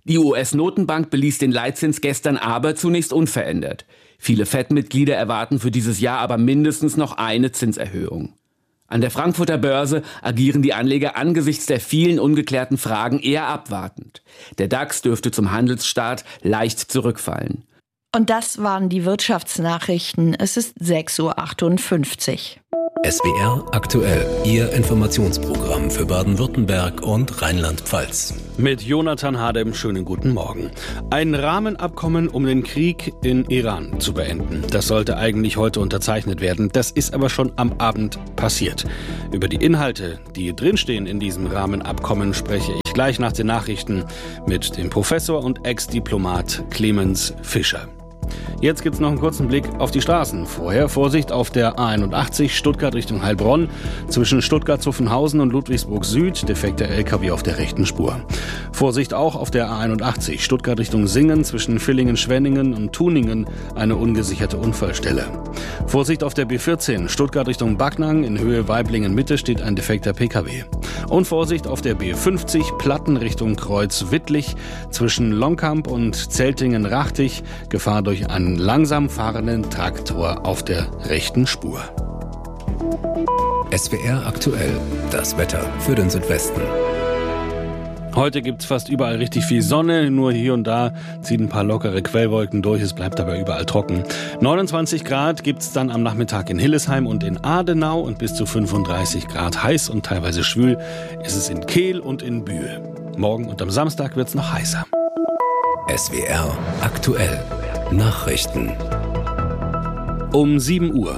Die U S-Notenbank beließ den Leitzins gestern aber zunächst unverändert. Viele Fed-Mitglieder erwarten für dieses Jahr aber mindestens noch eine Zinserhöhung. An der Frankfurter Börse agieren die Anleger angesichts der vielen ungeklärten Fragen eher abwartend. Der DAX dürfte zum Handelsstart leicht zurückfallen. Und das waren die Wirtschaftsnachrichten. Es ist sechs Uhr achtundfünfzig. S W R aktuell, Ihr Informationsprogramm für Baden-Württemberg und Rheinland-Pfalz. Mit Jonathan Hadem, schönen guten Morgen. Ein Rahmenabkommen, um den Krieg in Iran zu beenden. Das sollte eigentlich heute unterzeichnet werden. Das ist aber schon am Abend passiert. Über die Inhalte, die drinstehen in diesem Rahmenabkommen, spreche ich gleich nach den Nachrichten mit dem Professor und Ex-Diplomat Clemens Fischer. Jetzt gibt's noch einen kurzen Blick auf die Straßen. Vorher Vorsicht auf der A einundachtzig Stuttgart Richtung Heilbronn. Zwischen Stuttgart-Zuffenhausen und Ludwigsburg Süd defekter L K W auf der rechten Spur. Vorsicht auch auf der A einundachtzig Stuttgart Richtung Singen zwischen Villingen-Schwenningen und Tuningen eine ungesicherte Unfallstelle. Vorsicht auf der B vierzehn Stuttgart Richtung Backnang in Höhe Weiblingen-Mitte steht ein defekter P K W. Und Vorsicht auf der B fünfzig Platten Richtung Kreuz-Wittlich zwischen Longkamp und Zeltingen-Rachtig. Gefahr durch einen langsam fahrenden Traktor auf der rechten Spur. S W R aktuell, das Wetter für den Südwesten. Heute gibt's fast überall richtig viel Sonne, nur hier und da ziehen ein paar lockere Quellwolken durch, es bleibt aber überall trocken. neunundzwanzig Grad gibt's dann am Nachmittag in Hillesheim und in Adenau und bis zu fünfunddreißig Grad heiß und teilweise schwül ist es in Kehl und in Bühl. Morgen und am Samstag wird's noch heißer. S W R aktuell, Nachrichten. Um sieben Uhr.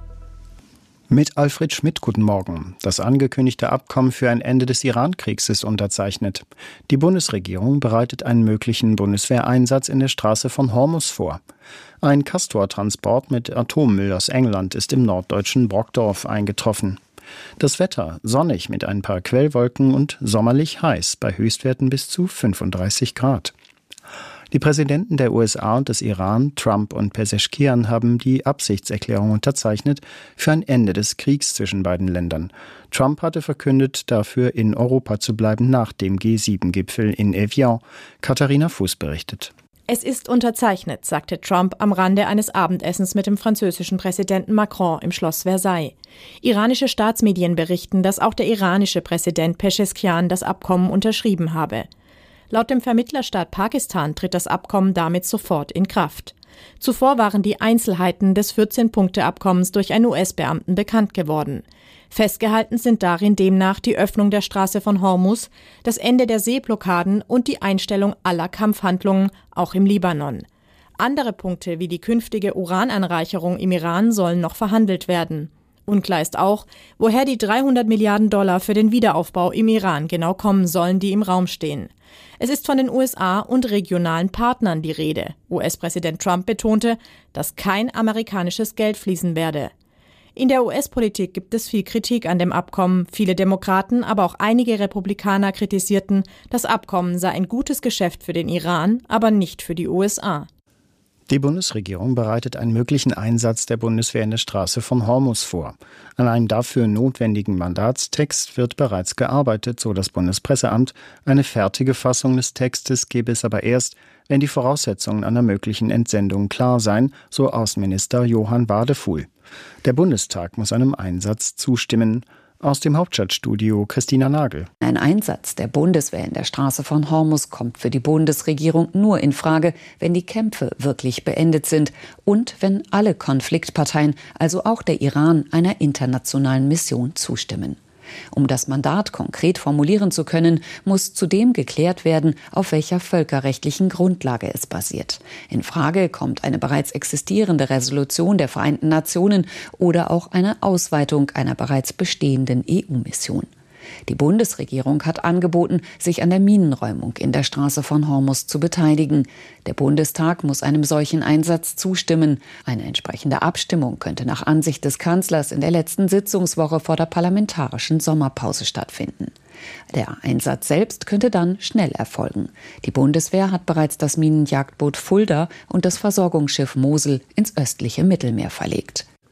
Mit Alfred Schmidt, guten Morgen. Das angekündigte Abkommen für ein Ende des Iran-Kriegs ist unterzeichnet. Die Bundesregierung bereitet einen möglichen Bundeswehreinsatz in der Straße von Hormuz vor. Ein Castor-Transport mit Atommüll aus England ist im norddeutschen Brockdorf eingetroffen. Das Wetter sonnig mit ein paar Quellwolken und sommerlich heiß bei Höchstwerten bis zu fünfunddreißig Grad. Die Präsidenten der U S A und des Iran, Trump und Pezeshkian, haben die Absichtserklärung unterzeichnet für ein Ende des Kriegs zwischen beiden Ländern. Trump hatte verkündet, dafür in Europa zu bleiben nach dem G sieben Gipfel in Evian. Katharina Fuß berichtet. Es ist unterzeichnet, sagte Trump am Rande eines Abendessens mit dem französischen Präsidenten Macron im Schloss Versailles. Iranische Staatsmedien berichten, dass auch der iranische Präsident Pezeshkian das Abkommen unterschrieben habe. Laut dem Vermittlerstaat Pakistan tritt das Abkommen damit sofort in Kraft. Zuvor waren die Einzelheiten des vierzehn-Punkte-Abkommens durch einen U S-Beamten bekannt geworden. Festgehalten sind darin demnach die Öffnung der Straße von Hormuz, das Ende der Seeblockaden und die Einstellung aller Kampfhandlungen, auch im Libanon. Andere Punkte wie die künftige Urananreicherung im Iran sollen noch verhandelt werden. Unklar ist auch, woher die dreihundert Milliarden Dollar für den Wiederaufbau im Iran genau kommen sollen, die im Raum stehen. Es ist von den U S A und regionalen Partnern die Rede. U S-Präsident Trump betonte, dass kein amerikanisches Geld fließen werde. In der U S-Politik gibt es viel Kritik an dem Abkommen. Viele Demokraten, aber auch einige Republikaner kritisierten, das Abkommen sei ein gutes Geschäft für den Iran, aber nicht für die U S A. Die Bundesregierung bereitet einen möglichen Einsatz der Bundeswehr in der Straße von Hormuz vor. An einem dafür notwendigen Mandatstext wird bereits gearbeitet, so das Bundespresseamt. Eine fertige Fassung des Textes gäbe es aber erst, wenn die Voraussetzungen einer möglichen Entsendung klar seien, so Außenminister Johann Wadefuhl. Der Bundestag muss einem Einsatz zustimmen. Aus dem Hauptstadtstudio Christina Nagel. Ein Einsatz der Bundeswehr in der Straße von Hormuz kommt für die Bundesregierung nur in Frage, wenn die Kämpfe wirklich beendet sind und wenn alle Konfliktparteien, also auch der Iran, einer internationalen Mission zustimmen. Um das Mandat konkret formulieren zu können, muss zudem geklärt werden, auf welcher völkerrechtlichen Grundlage es basiert. In Frage kommt eine bereits existierende Resolution der Vereinten Nationen oder auch eine Ausweitung einer bereits bestehenden E U-Mission. Die Bundesregierung hat angeboten, sich an der Minenräumung in der Straße von Hormuz zu beteiligen. Der Bundestag muss einem solchen Einsatz zustimmen. Eine entsprechende Abstimmung könnte nach Ansicht des Kanzlers in der letzten Sitzungswoche vor der parlamentarischen Sommerpause stattfinden. Der Einsatz selbst könnte dann schnell erfolgen. Die Bundeswehr hat bereits das Minenjagdboot Fulda und das Versorgungsschiff Mosel ins östliche Mittelmeer verlegt.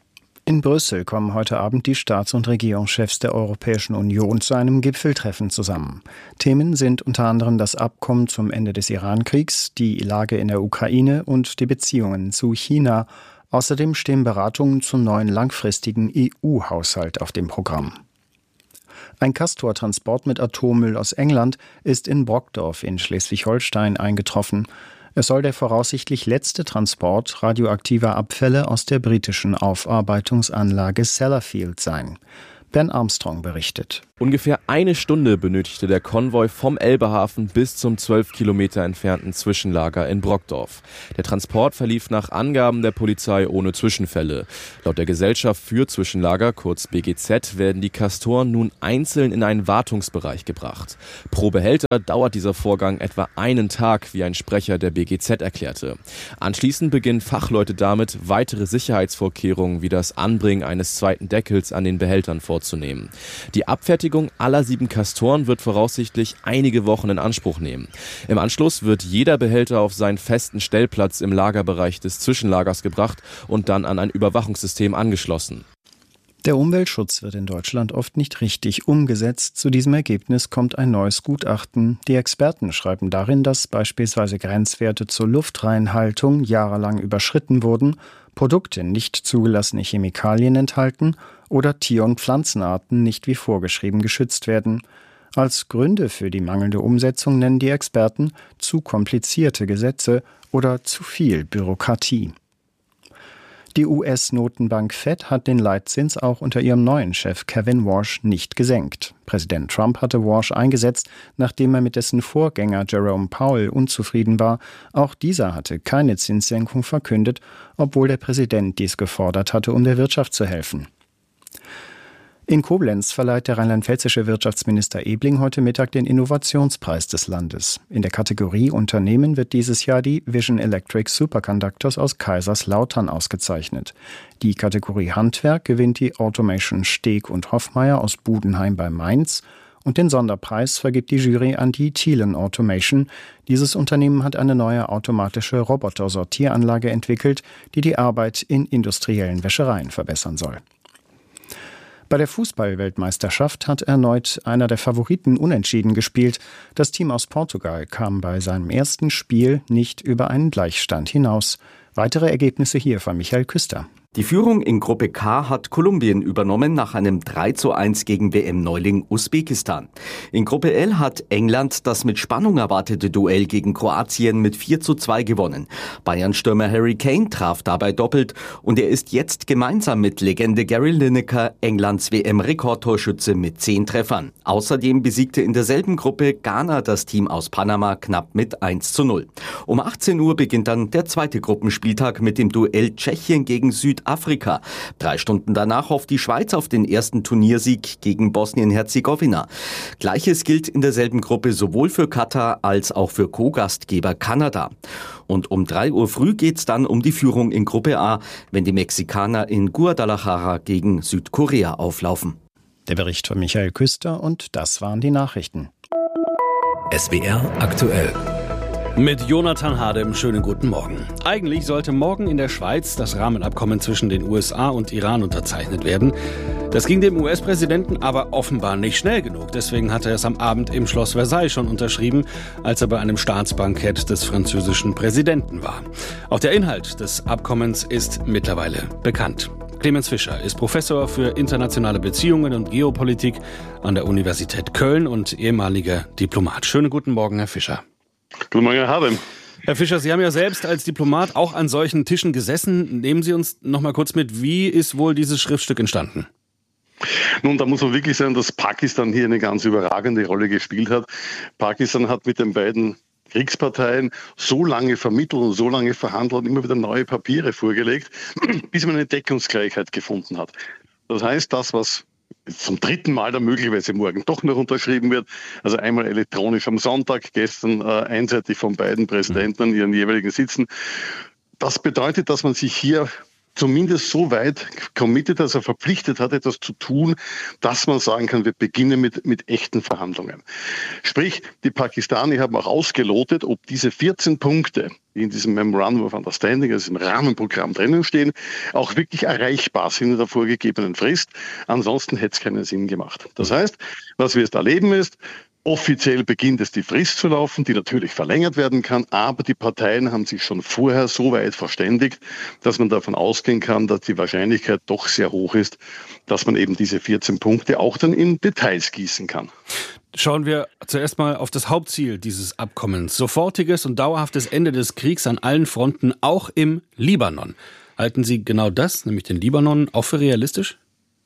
In Brüssel kommen heute Abend die Staats- und Regierungschefs der Europäischen Union zu einem Gipfeltreffen zusammen. Themen sind unter anderem das Abkommen zum Ende des Irankriegs, die Lage in der Ukraine und die Beziehungen zu China. Außerdem stehen Beratungen zum neuen langfristigen E U-Haushalt auf dem Programm. Ein Castor-Transport mit Atommüll aus England ist in Brockdorf in Schleswig-Holstein eingetroffen. Es soll der voraussichtlich letzte Transport radioaktiver Abfälle aus der britischen Aufarbeitungsanlage Sellafield sein. Ben Armstrong berichtet. Ungefähr eine Stunde benötigte der Konvoi vom Elbehafen bis zum zwölf Kilometer entfernten Zwischenlager in Brockdorf. Der Transport verlief nach Angaben der Polizei ohne Zwischenfälle. Laut der Gesellschaft für Zwischenlager, kurz B G Z, werden die Castoren nun einzeln in einen Wartungsbereich gebracht. Pro Behälter dauert dieser Vorgang etwa einen Tag, wie ein Sprecher der B G Z erklärte. Anschließend beginnen Fachleute damit, weitere Sicherheitsvorkehrungen wie das Anbringen eines zweiten Deckels an den Behältern vorzunehmen. Die Abfertigung aller sieben Castoren wird voraussichtlich einige Wochen in Anspruch nehmen. Im Anschluss wird jeder Behälter auf seinen festen Stellplatz im Lagerbereich des Zwischenlagers gebracht und dann an ein Überwachungssystem angeschlossen. Der Umweltschutz wird in Deutschland oft nicht richtig umgesetzt. Zu diesem Ergebnis kommt ein neues Gutachten. Die Experten schreiben darin, dass beispielsweise Grenzwerte zur Luftreinhaltung jahrelang überschritten wurden, Produkte nicht zugelassene Chemikalien enthalten oder Tier- und Pflanzenarten nicht wie vorgeschrieben geschützt werden. Als Gründe für die mangelnde Umsetzung nennen die Experten zu komplizierte Gesetze oder zu viel Bürokratie. Die U S-Notenbank Fed hat den Leitzins auch unter ihrem neuen Chef Kevin Warsh nicht gesenkt. Präsident Trump hatte Warsh eingesetzt, nachdem er mit dessen Vorgänger Jerome Powell unzufrieden war. Auch dieser hatte keine Zinssenkung verkündet, obwohl der Präsident dies gefordert hatte, um der Wirtschaft zu helfen. In Koblenz verleiht der rheinland-pfälzische Wirtschaftsminister Ebling heute Mittag den Innovationspreis des Landes. In der Kategorie Unternehmen wird dieses Jahr die Vision Electric Superconductors aus Kaiserslautern ausgezeichnet. Die Kategorie Handwerk gewinnt die Automation Steg und Hoffmeier aus Budenheim bei Mainz. Und den Sonderpreis vergibt die Jury an die Thielen Automation. Dieses Unternehmen hat eine neue automatische Roboter-Sortieranlage entwickelt, die die Arbeit in industriellen Wäschereien verbessern soll. Bei der Fußball-Weltmeisterschaft hat erneut einer der Favoriten unentschieden gespielt. Das Team aus Portugal kam bei seinem ersten Spiel nicht über einen Gleichstand hinaus. Weitere Ergebnisse hier von Michael Küster. Die Führung in Gruppe K hat Kolumbien übernommen nach einem drei zu eins gegen W M-Neuling Usbekistan. In Gruppe L hat England das mit Spannung erwartete Duell gegen Kroatien mit vier zu zwei gewonnen. Bayern-Stürmer Harry Kane traf dabei doppelt und er ist jetzt gemeinsam mit Legende Gary Lineker Englands W M-Rekordtorschütze mit zehn Treffern. Außerdem besiegte in derselben Gruppe Ghana das Team aus Panama knapp mit eins zu null. Um achtzehn Uhr beginnt dann der zweite Gruppenspieltag mit dem Duell Tschechien gegen Südafrika. Afrika. Drei Stunden danach hofft die Schweiz auf den ersten Turniersieg gegen Bosnien-Herzegowina. Gleiches gilt in derselben Gruppe sowohl für Katar als auch für Co-Gastgeber Kanada. Und um drei Uhr früh geht's dann um die Führung in Gruppe A, wenn die Mexikaner in Guadalajara gegen Südkorea auflaufen. Der Bericht von Michael Küster und das waren die Nachrichten. S W R aktuell. Mit Jonathan Hadem, schönen guten Morgen. Eigentlich sollte morgen in der Schweiz das Rahmenabkommen zwischen den U S A und Iran unterzeichnet werden. Das ging dem U S-Präsidenten aber offenbar nicht schnell genug. Deswegen hat er es am Abend im Schloss Versailles schon unterschrieben, als er bei einem Staatsbankett des französischen Präsidenten war. Auch der Inhalt des Abkommens ist mittlerweile bekannt. Clemens Fischer ist Professor für internationale Beziehungen und Geopolitik an der Universität Köln und ehemaliger Diplomat. Schönen guten Morgen, Herr Fischer. Guten Morgen, Herr Hadem. Herr Fischer, Sie haben ja selbst als Diplomat auch an solchen Tischen gesessen. Nehmen Sie uns noch mal kurz mit, wie ist wohl dieses Schriftstück entstanden? Nun, da muss man wirklich sagen, dass Pakistan hier eine ganz überragende Rolle gespielt hat. Pakistan hat mit den beiden Kriegsparteien so lange vermittelt und so lange verhandelt und immer wieder neue Papiere vorgelegt, bis man eine Deckungsgleichheit gefunden hat. Das heißt, das, was zum dritten Mal dann möglicherweise morgen doch noch unterschrieben wird. Also einmal elektronisch am Sonntag, gestern äh, einseitig von beiden Präsidenten an ihren jeweiligen Sitzen. Das bedeutet, dass man sich hier zumindest so weit committed, dass er verpflichtet hat, etwas zu tun, dass man sagen kann, wir beginnen mit, mit echten Verhandlungen. Sprich, die Pakistanis haben auch ausgelotet, ob diese vierzehn Punkte, die in diesem Memorandum of Understanding, also im Rahmenprogramm drinnen stehen, auch wirklich erreichbar sind in der vorgegebenen Frist. Ansonsten hätte es keinen Sinn gemacht. Das heißt, was wir jetzt erleben ist, offiziell beginnt es die Frist zu laufen, die natürlich verlängert werden kann, aber die Parteien haben sich schon vorher so weit verständigt, dass man davon ausgehen kann, dass die Wahrscheinlichkeit doch sehr hoch ist, dass man eben diese vierzehn Punkte auch dann in Details gießen kann. Schauen wir zuerst mal auf das Hauptziel dieses Abkommens. Sofortiges und dauerhaftes Ende des Kriegs an allen Fronten, auch im Libanon. Halten Sie genau das, nämlich den Libanon, auch für realistisch?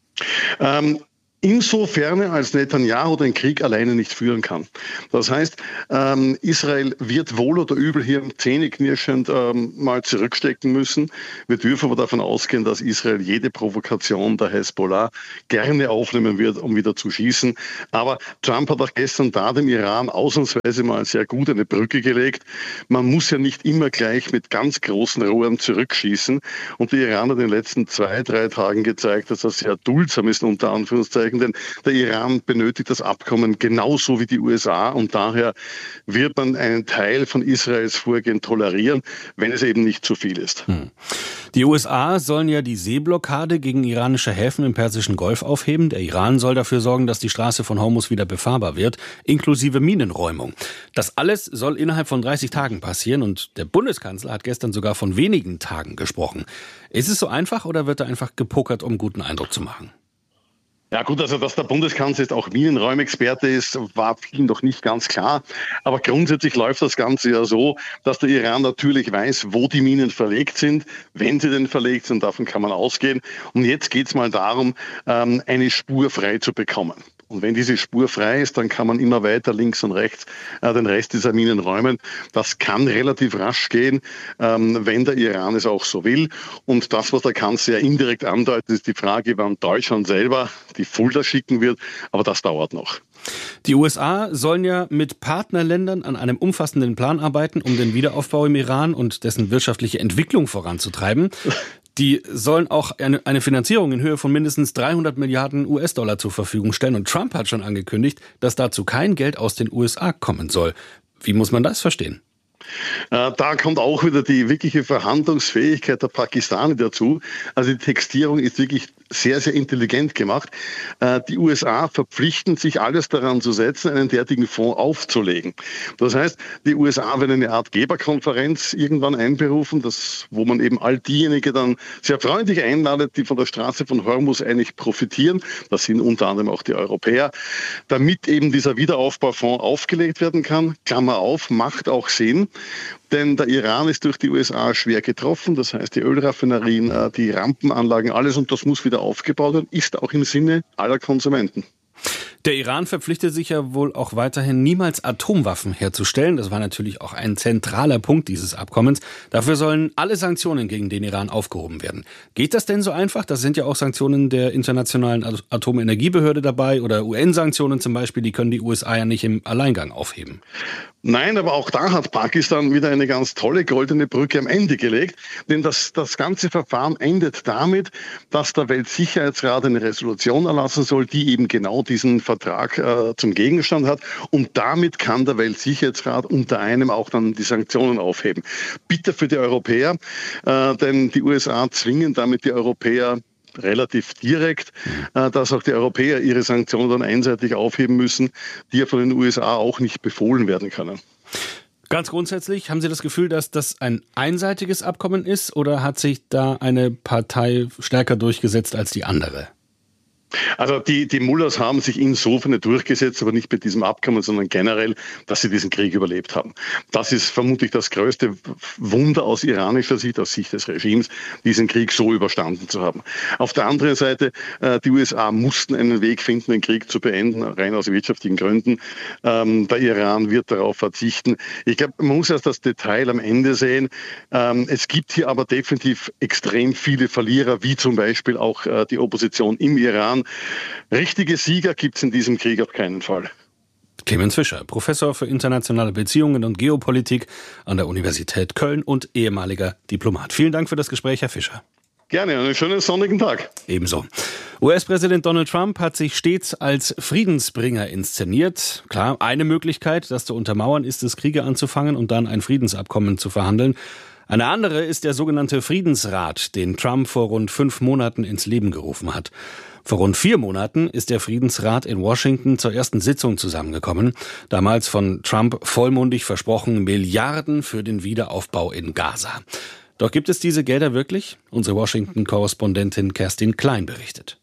Ähm Insofern, als Netanyahu den Krieg alleine nicht führen kann. Das heißt, ähm, Israel wird wohl oder übel hier zähneknirschend ähm, mal zurückstecken müssen. Wir dürfen aber davon ausgehen, dass Israel jede Provokation der Hezbollah gerne aufnehmen wird, um wieder zu schießen. Aber Trump hat auch gestern da dem Iran ausnahmsweise mal sehr gut eine Brücke gelegt. Man muss ja nicht immer gleich mit ganz großen Rohren zurückschießen. Und der Iran hat in den letzten zwei, drei Tagen gezeigt, dass er sehr duldsam ist, unter Anführungszeichen. Denn der Iran benötigt das Abkommen genauso wie die U S A und daher wird man einen Teil von Israels Vorgehen tolerieren, wenn es eben nicht zu viel ist. Hm. Die U S A sollen ja die Seeblockade gegen iranische Häfen im Persischen Golf aufheben. Der Iran soll dafür sorgen, dass die Straße von Hormuz wieder befahrbar wird, inklusive Minenräumung. Das alles soll innerhalb von dreißig Tagen passieren und der Bundeskanzler hat gestern sogar von wenigen Tagen gesprochen. Ist es so einfach oder wird da einfach gepokert, um guten Eindruck zu machen? Ja gut, also dass der Bundeskanzler jetzt auch Minenräumexperte ist, war vielen doch nicht ganz klar. Aber grundsätzlich läuft das Ganze ja so, dass der Iran natürlich weiß, wo die Minen verlegt sind, wenn sie denn verlegt sind, davon kann man ausgehen. Und jetzt geht's mal darum, eine Spur frei zu bekommen. Und wenn diese Spur frei ist, dann kann man immer weiter links und rechts äh, den Rest dieser Minen räumen. Das kann relativ rasch gehen, ähm, wenn der Iran es auch so will. Und das, was der Kanzler indirekt andeutet, ist die Frage, wann Deutschland selber die Fulda schicken wird. Aber das dauert noch. Die U S A sollen ja mit Partnerländern an einem umfassenden Plan arbeiten, um den Wiederaufbau im Iran und dessen wirtschaftliche Entwicklung voranzutreiben. Die sollen auch eine, eine Finanzierung in Höhe von mindestens dreihundert Milliarden U S-Dollar zur Verfügung stellen. Und Trump hat schon angekündigt, dass dazu kein Geld aus den U S A kommen soll. Wie muss man das verstehen? Da kommt auch wieder die wirkliche Verhandlungsfähigkeit der Pakistaner dazu. Also die Textierung ist wirklich sehr, sehr intelligent gemacht. Die U S A verpflichten sich, alles daran zu setzen, einen derartigen Fonds aufzulegen. Das heißt, die U S A werden eine Art Geberkonferenz irgendwann einberufen, das, wo man eben all diejenigen dann sehr freundlich einladet, die von der Straße von Hormuz eigentlich profitieren. Das sind unter anderem auch die Europäer. Damit eben dieser Wiederaufbaufonds aufgelegt werden kann, Klammer auf, macht auch Sinn. Denn der Iran ist durch die U S A schwer getroffen. Das heißt, die Ölraffinerien, die Rampenanlagen, alles. Und das muss wieder aufgebaut werden, ist auch im Sinne aller Konsumenten. Der Iran verpflichtet sich ja wohl auch weiterhin, niemals Atomwaffen herzustellen. Das war natürlich auch ein zentraler Punkt dieses Abkommens. Dafür sollen alle Sanktionen gegen den Iran aufgehoben werden. Geht das denn so einfach? Das sind ja auch Sanktionen der Internationalen Atomenergiebehörde dabei oder U N-Sanktionen zum Beispiel. Die können die U S A ja nicht im Alleingang aufheben. Nein, aber auch da hat Pakistan wieder eine ganz tolle goldene Brücke am Ende gelegt. Denn das, das ganze Verfahren endet damit, dass der Weltsicherheitsrat eine Resolution erlassen soll, die eben genau diesen Vertrag äh, zum Gegenstand hat. Und damit kann der Weltsicherheitsrat unter einem auch dann die Sanktionen aufheben. Bitter für die Europäer, äh, denn die U S A zwingen damit die Europäer relativ direkt, dass auch die Europäer ihre Sanktionen dann einseitig aufheben müssen, die ja von den U S A auch nicht befohlen werden können. Ganz grundsätzlich, haben Sie das Gefühl, dass das ein einseitiges Abkommen ist oder hat sich da eine Partei stärker durchgesetzt als die andere? Also die, die Mullahs haben sich insofern durchgesetzt, aber nicht mit diesem Abkommen, sondern generell, dass sie diesen Krieg überlebt haben. Das ist vermutlich das größte Wunder aus iranischer Sicht, aus Sicht des Regimes, diesen Krieg so überstanden zu haben. Auf der anderen Seite, äh, die U S A mussten einen Weg finden, den Krieg zu beenden, rein aus wirtschaftlichen Gründen. Ähm, der Iran wird darauf verzichten. Ich glaube, man muss erst das Detail am Ende sehen. Ähm, es gibt hier aber definitiv extrem viele Verlierer, wie zum Beispiel auch äh, die Opposition im Iran. Richtige Sieger gibt es in diesem Krieg auf keinen Fall. Clemens Fischer, Professor für internationale Beziehungen und Geopolitik an der Universität Köln und ehemaliger Diplomat. Vielen Dank für das Gespräch, Herr Fischer. Gerne, einen schönen sonnigen Tag. Ebenso. U S-Präsident Donald Trump hat sich stets als Friedensbringer inszeniert. Klar, eine Möglichkeit, das zu untermauern, ist es, Kriege anzufangen und dann ein Friedensabkommen zu verhandeln. Eine andere ist der sogenannte Friedensrat, den Trump vor rund fünf Monaten ins Leben gerufen hat. Vor rund vier Monaten ist der Friedensrat in Washington zur ersten Sitzung zusammengekommen. Damals von Trump vollmundig versprochen, Milliarden für den Wiederaufbau in Gaza. Doch gibt es diese Gelder wirklich? Unsere Washington-Korrespondentin Kerstin Klein berichtet.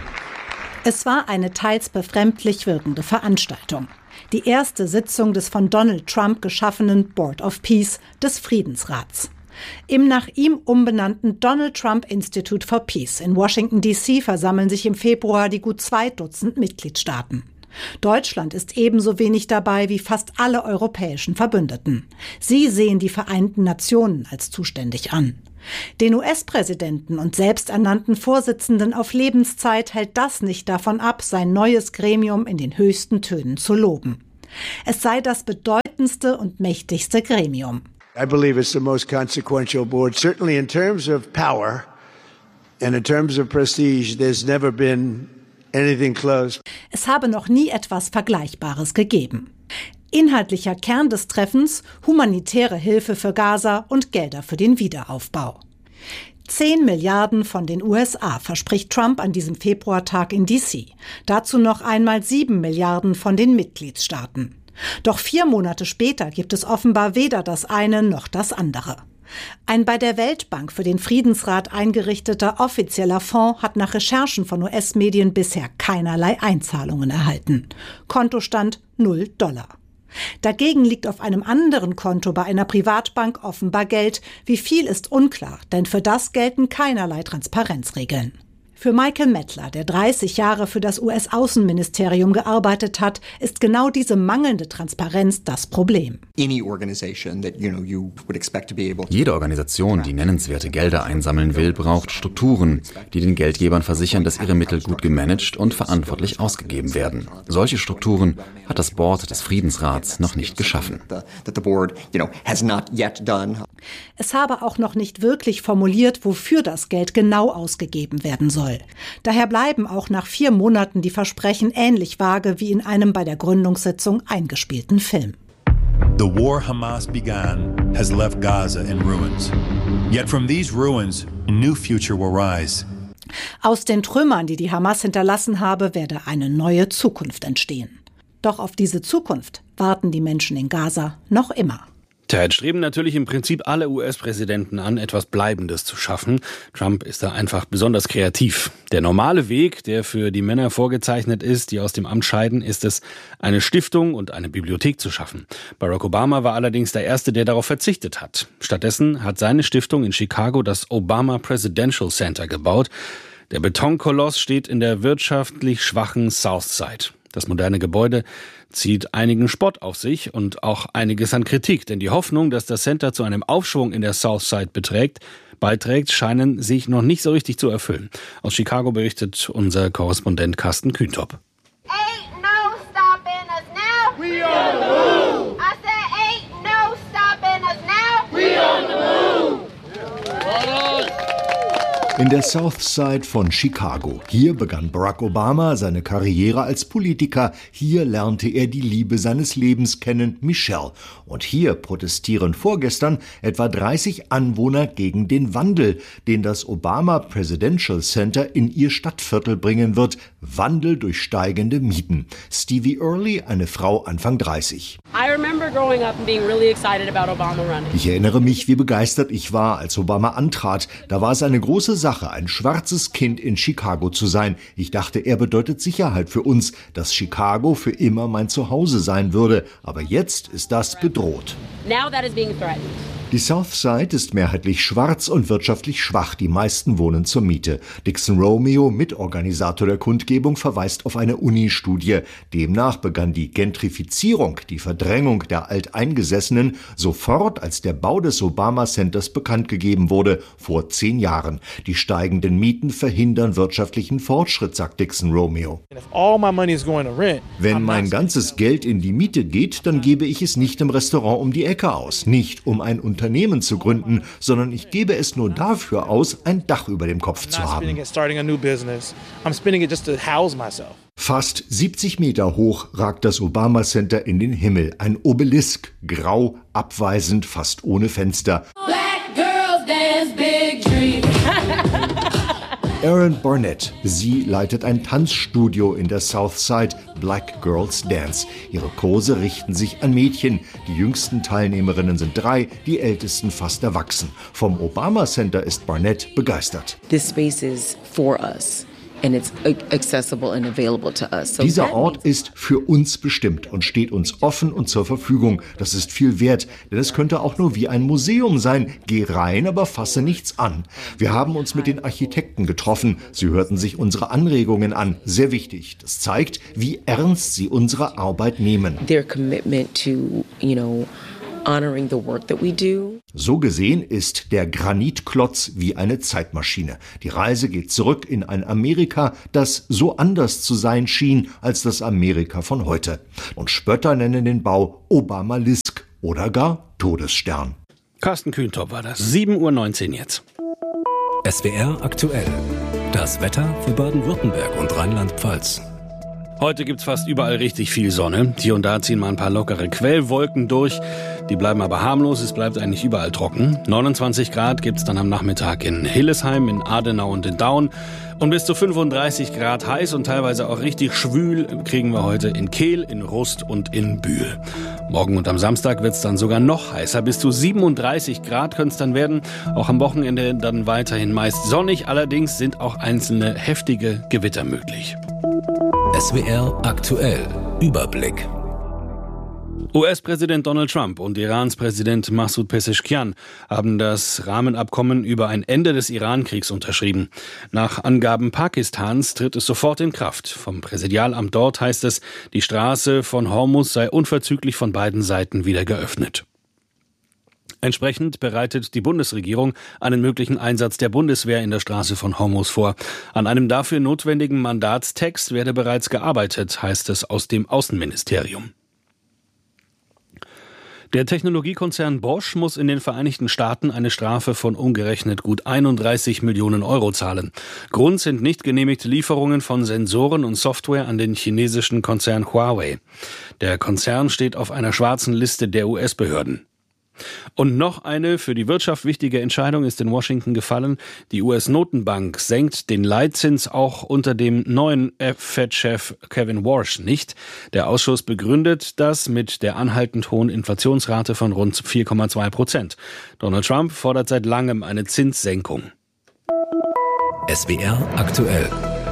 Es war eine teils befremdlich wirkende Veranstaltung. Die erste Sitzung des von Donald Trump geschaffenen Board of Peace, des Friedensrats. Im nach ihm umbenannten Donald Trump Institute for Peace in Washington D C versammeln sich im Februar die gut zwei Dutzend Mitgliedstaaten. Deutschland ist ebenso wenig dabei wie fast alle europäischen Verbündeten. Sie sehen die Vereinten Nationen als zuständig an. Den U S-Präsidenten und selbsternannten Vorsitzenden auf Lebenszeit hält das nicht davon ab, sein neues Gremium in den höchsten Tönen zu loben. Es sei das bedeutendste und mächtigste Gremium. I believe it's the most consequential board, certainly in terms of power and in terms of prestige. There's never been anything close. Es habe noch nie etwas Vergleichbares gegeben. Inhaltlicher Kern des Treffens: humanitäre Hilfe für Gaza und Gelder für den Wiederaufbau. Zehn Milliarden von den U S A verspricht Trump an diesem Februartag in D C. Dazu noch einmal sieben Milliarden von den Mitgliedstaaten. Doch vier Monate später gibt es offenbar weder das eine noch das andere. Ein bei der Weltbank für den Friedensrat eingerichteter offizieller Fonds hat nach Recherchen von U S-Medien bisher keinerlei Einzahlungen erhalten. Kontostand null Dollar. Dagegen liegt auf einem anderen Konto bei einer Privatbank offenbar Geld. Wie viel ist unklar, denn für das gelten keinerlei Transparenzregeln. Für Michael Mettler, der dreißig Jahre für das U S-Außenministerium gearbeitet hat, ist genau diese mangelnde Transparenz das Problem. Jede Organisation, die nennenswerte Gelder einsammeln will, braucht Strukturen, die den Geldgebern versichern, dass ihre Mittel gut gemanagt und verantwortlich ausgegeben werden. Solche Strukturen hat das Board des Friedensrats noch nicht geschaffen. Es habe auch noch nicht wirklich formuliert, wofür das Geld genau ausgegeben werden soll. Daher bleiben auch nach vier Monaten die Versprechen ähnlich vage wie in einem bei der Gründungssitzung eingespielten Film. The war Hamas began has left Gaza in ruins. Yet from these ruins, a new future will rise. Aus den Trümmern, die die Hamas hinterlassen habe, werde eine neue Zukunft entstehen. Doch auf diese Zukunft warten die Menschen in Gaza noch immer. Tja, jetzt streben natürlich im Prinzip alle U S-Präsidenten an, etwas Bleibendes zu schaffen. Trump ist da einfach besonders kreativ. Der normale Weg, der für die Männer vorgezeichnet ist, die aus dem Amt scheiden, ist es, eine Stiftung und eine Bibliothek zu schaffen. Barack Obama war allerdings der Erste, der darauf verzichtet hat. Stattdessen hat seine Stiftung in Chicago das Obama Presidential Center gebaut. Der Betonkoloss steht in der wirtschaftlich schwachen Southside. Das moderne Gebäude zieht einigen Spott auf sich und auch einiges an Kritik, denn die Hoffnung, dass das Center zu einem Aufschwung in der Southside beträgt, beiträgt, scheinen sich noch nicht so richtig zu erfüllen. Aus Chicago berichtet unser Korrespondent Carsten Kühntop. Ain't no stopping us now. We on the move. I said ain't no stopping us now. We on the move. In der Southside von Chicago. Hier begann Barack Obama seine Karriere als Politiker. Hier lernte er die Liebe seines Lebens kennen, Michelle. Und hier protestieren vorgestern etwa dreißig Anwohner gegen den Wandel, den das Obama Presidential Center in ihr Stadtviertel bringen wird. Wandel durch steigende Mieten. Stevie Early, eine Frau Anfang dreißig. Ich erinnere mich, wie begeistert ich war, als Obama antrat. Da war es eine große Sache, ein schwarzes Kind in Chicago zu sein. Ich dachte, er bedeutet Sicherheit für uns, dass Chicago für immer mein Zuhause sein würde. Aber jetzt ist das bedroht. Now that is being threatened. Die Southside ist mehrheitlich schwarz und wirtschaftlich schwach. Die meisten wohnen zur Miete. Dixon Romeo, Mitorganisator der Kundgebung, verweist auf eine Uni-Studie. Demnach begann die Gentrifizierung, die Verdrängung der Alteingesessenen, sofort, als der Bau des Obama Centers bekannt gegeben wurde, vor zehn Jahren. Die steigenden Mieten verhindern wirtschaftlichen Fortschritt, sagt Dixon Romeo. Wenn mein ganzes Geld in die Miete geht, dann gebe ich es nicht im Restaurant um die Ecke aus, nicht um ein Unternehmen Unternehmen zu gründen, sondern ich gebe es nur dafür aus, ein Dach über dem Kopf zu haben. Fast siebzig Meter hoch ragt das Obama Center in den Himmel. Ein Obelisk, grau, abweisend, fast ohne Fenster. Black girls dance big dreams. Erin Barnett, sie leitet ein Tanzstudio in der Southside, Black Girls Dance. Ihre Kurse richten sich an Mädchen. Die jüngsten Teilnehmerinnen sind drei, die ältesten fast erwachsen. Vom Obama Center ist Barnett begeistert. This space is for us. And it's accessible and available to us. So Dieser Ort ist für uns bestimmt und steht uns offen und zur Verfügung. Das ist viel wert, denn es könnte auch nur wie ein Museum sein. Geh rein, aber fasse nichts an. Wir haben uns mit den Architekten getroffen. Sie hörten sich unsere Anregungen an. Sehr wichtig. Das zeigt, wie ernst sie unsere Arbeit nehmen. Their commitment to, you know, honoring the work that we do. So gesehen ist der Granitklotz wie eine Zeitmaschine. Die Reise geht zurück in ein Amerika, das so anders zu sein schien als das Amerika von heute. Und Spötter nennen den Bau Obamalisk oder gar Todesstern. Carsten Kühntop war das. sieben Uhr neunzehn jetzt. S W R aktuell. Das Wetter für Baden-Württemberg und Rheinland-Pfalz. Heute gibt's fast überall richtig viel Sonne. Hier und da ziehen mal ein paar lockere Quellwolken durch. Die bleiben aber harmlos, es bleibt eigentlich überall trocken. neunundzwanzig Grad gibt's dann am Nachmittag in Hillesheim, in Adenau und in Daun. Und bis zu fünfunddreißig Grad heiß und teilweise auch richtig schwül kriegen wir heute in Kehl, in Rust und in Bühl. Morgen und am Samstag wird's dann sogar noch heißer. Bis zu siebenunddreißig Grad könnte es dann werden. Auch am Wochenende dann weiterhin meist sonnig. Allerdings sind auch einzelne heftige Gewitter möglich. S W R aktuell. Überblick. U S-Präsident Donald Trump und Irans Präsident Massoud Pezeshkian haben das Rahmenabkommen über ein Ende des Iran-Kriegs unterschrieben. Nach Angaben Pakistans tritt es sofort in Kraft. Vom Präsidialamt dort heißt es, die Straße von Hormuz sei unverzüglich von beiden Seiten wieder geöffnet. Entsprechend bereitet die Bundesregierung einen möglichen Einsatz der Bundeswehr in der Straße von Hormuz vor. An einem dafür notwendigen Mandatstext werde bereits gearbeitet, heißt es aus dem Außenministerium. Der Technologiekonzern Bosch muss in den Vereinigten Staaten eine Strafe von umgerechnet gut einunddreißig Millionen Euro zahlen. Grund sind nicht genehmigte Lieferungen von Sensoren und Software an den chinesischen Konzern Huawei. Der Konzern steht auf einer schwarzen Liste der U S-Behörden. Und noch eine für die Wirtschaft wichtige Entscheidung ist in Washington gefallen. Die U S-Notenbank senkt den Leitzins auch unter dem neuen Fed-Chef Kevin Warsh nicht. Der Ausschuss begründet das mit der anhaltend hohen Inflationsrate von rund vier Komma zwei Prozent. Donald Trump fordert seit langem eine Zinssenkung. S W R aktuell.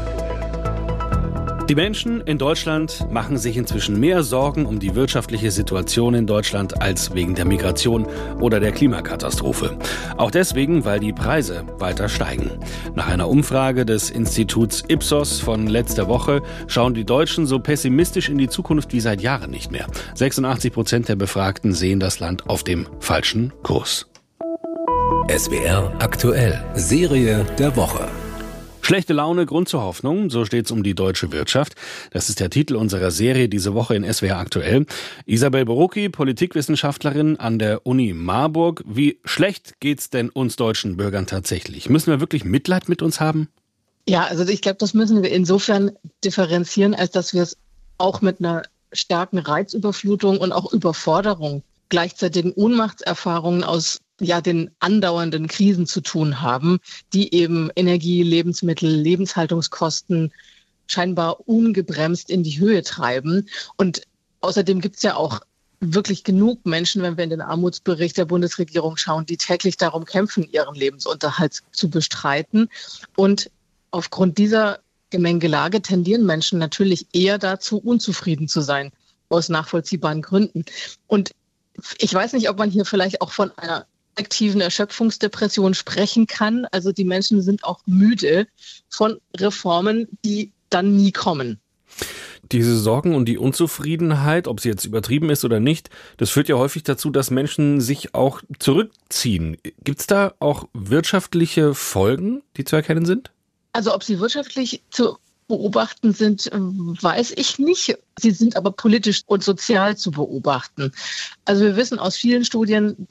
Die Menschen in Deutschland machen sich inzwischen mehr Sorgen um die wirtschaftliche Situation in Deutschland als wegen der Migration oder der Klimakatastrophe. Auch deswegen, weil die Preise weiter steigen. Nach einer Umfrage des Instituts Ipsos von letzter Woche schauen die Deutschen so pessimistisch in die Zukunft wie seit Jahren nicht mehr. sechsundachtzig Prozent der Befragten sehen das Land auf dem falschen Kurs. S W R aktuell. Serie der Woche. Schlechte Laune, Grund zur Hoffnung, so steht's um die deutsche Wirtschaft. Das ist der Titel unserer Serie diese Woche in S W R aktuell. Isabel Borucki, Politikwissenschaftlerin an der Uni Marburg. Wie schlecht geht's denn uns deutschen Bürgern tatsächlich? Müssen wir wirklich Mitleid mit uns haben? Ja, also ich glaube, das müssen wir insofern differenzieren, als dass wir es auch mit einer starken Reizüberflutung und auch Überforderung, gleichzeitigen Ohnmachtserfahrungen aus ja den andauernden Krisen zu tun haben, die eben Energie, Lebensmittel, Lebenshaltungskosten scheinbar ungebremst in die Höhe treiben. Und außerdem gibt es ja auch wirklich genug Menschen, wenn wir in den Armutsbericht der Bundesregierung schauen, die täglich darum kämpfen, ihren Lebensunterhalt zu bestreiten. Und aufgrund dieser Gemengelage tendieren Menschen natürlich eher dazu, unzufrieden zu sein, aus nachvollziehbaren Gründen. Und ich weiß nicht, ob man hier vielleicht auch von einer aktiven Erschöpfungsdepression sprechen kann. Also die Menschen sind auch müde von Reformen, die dann nie kommen. Diese Sorgen und die Unzufriedenheit, ob sie jetzt übertrieben ist oder nicht, das führt ja häufig dazu, dass Menschen sich auch zurückziehen. Gibt es da auch wirtschaftliche Folgen, die zu erkennen sind? Also ob sie wirtschaftlich zu beobachten sind, weiß ich nicht. Sie sind aber politisch und sozial zu beobachten. Also wir wissen aus vielen Studien, dass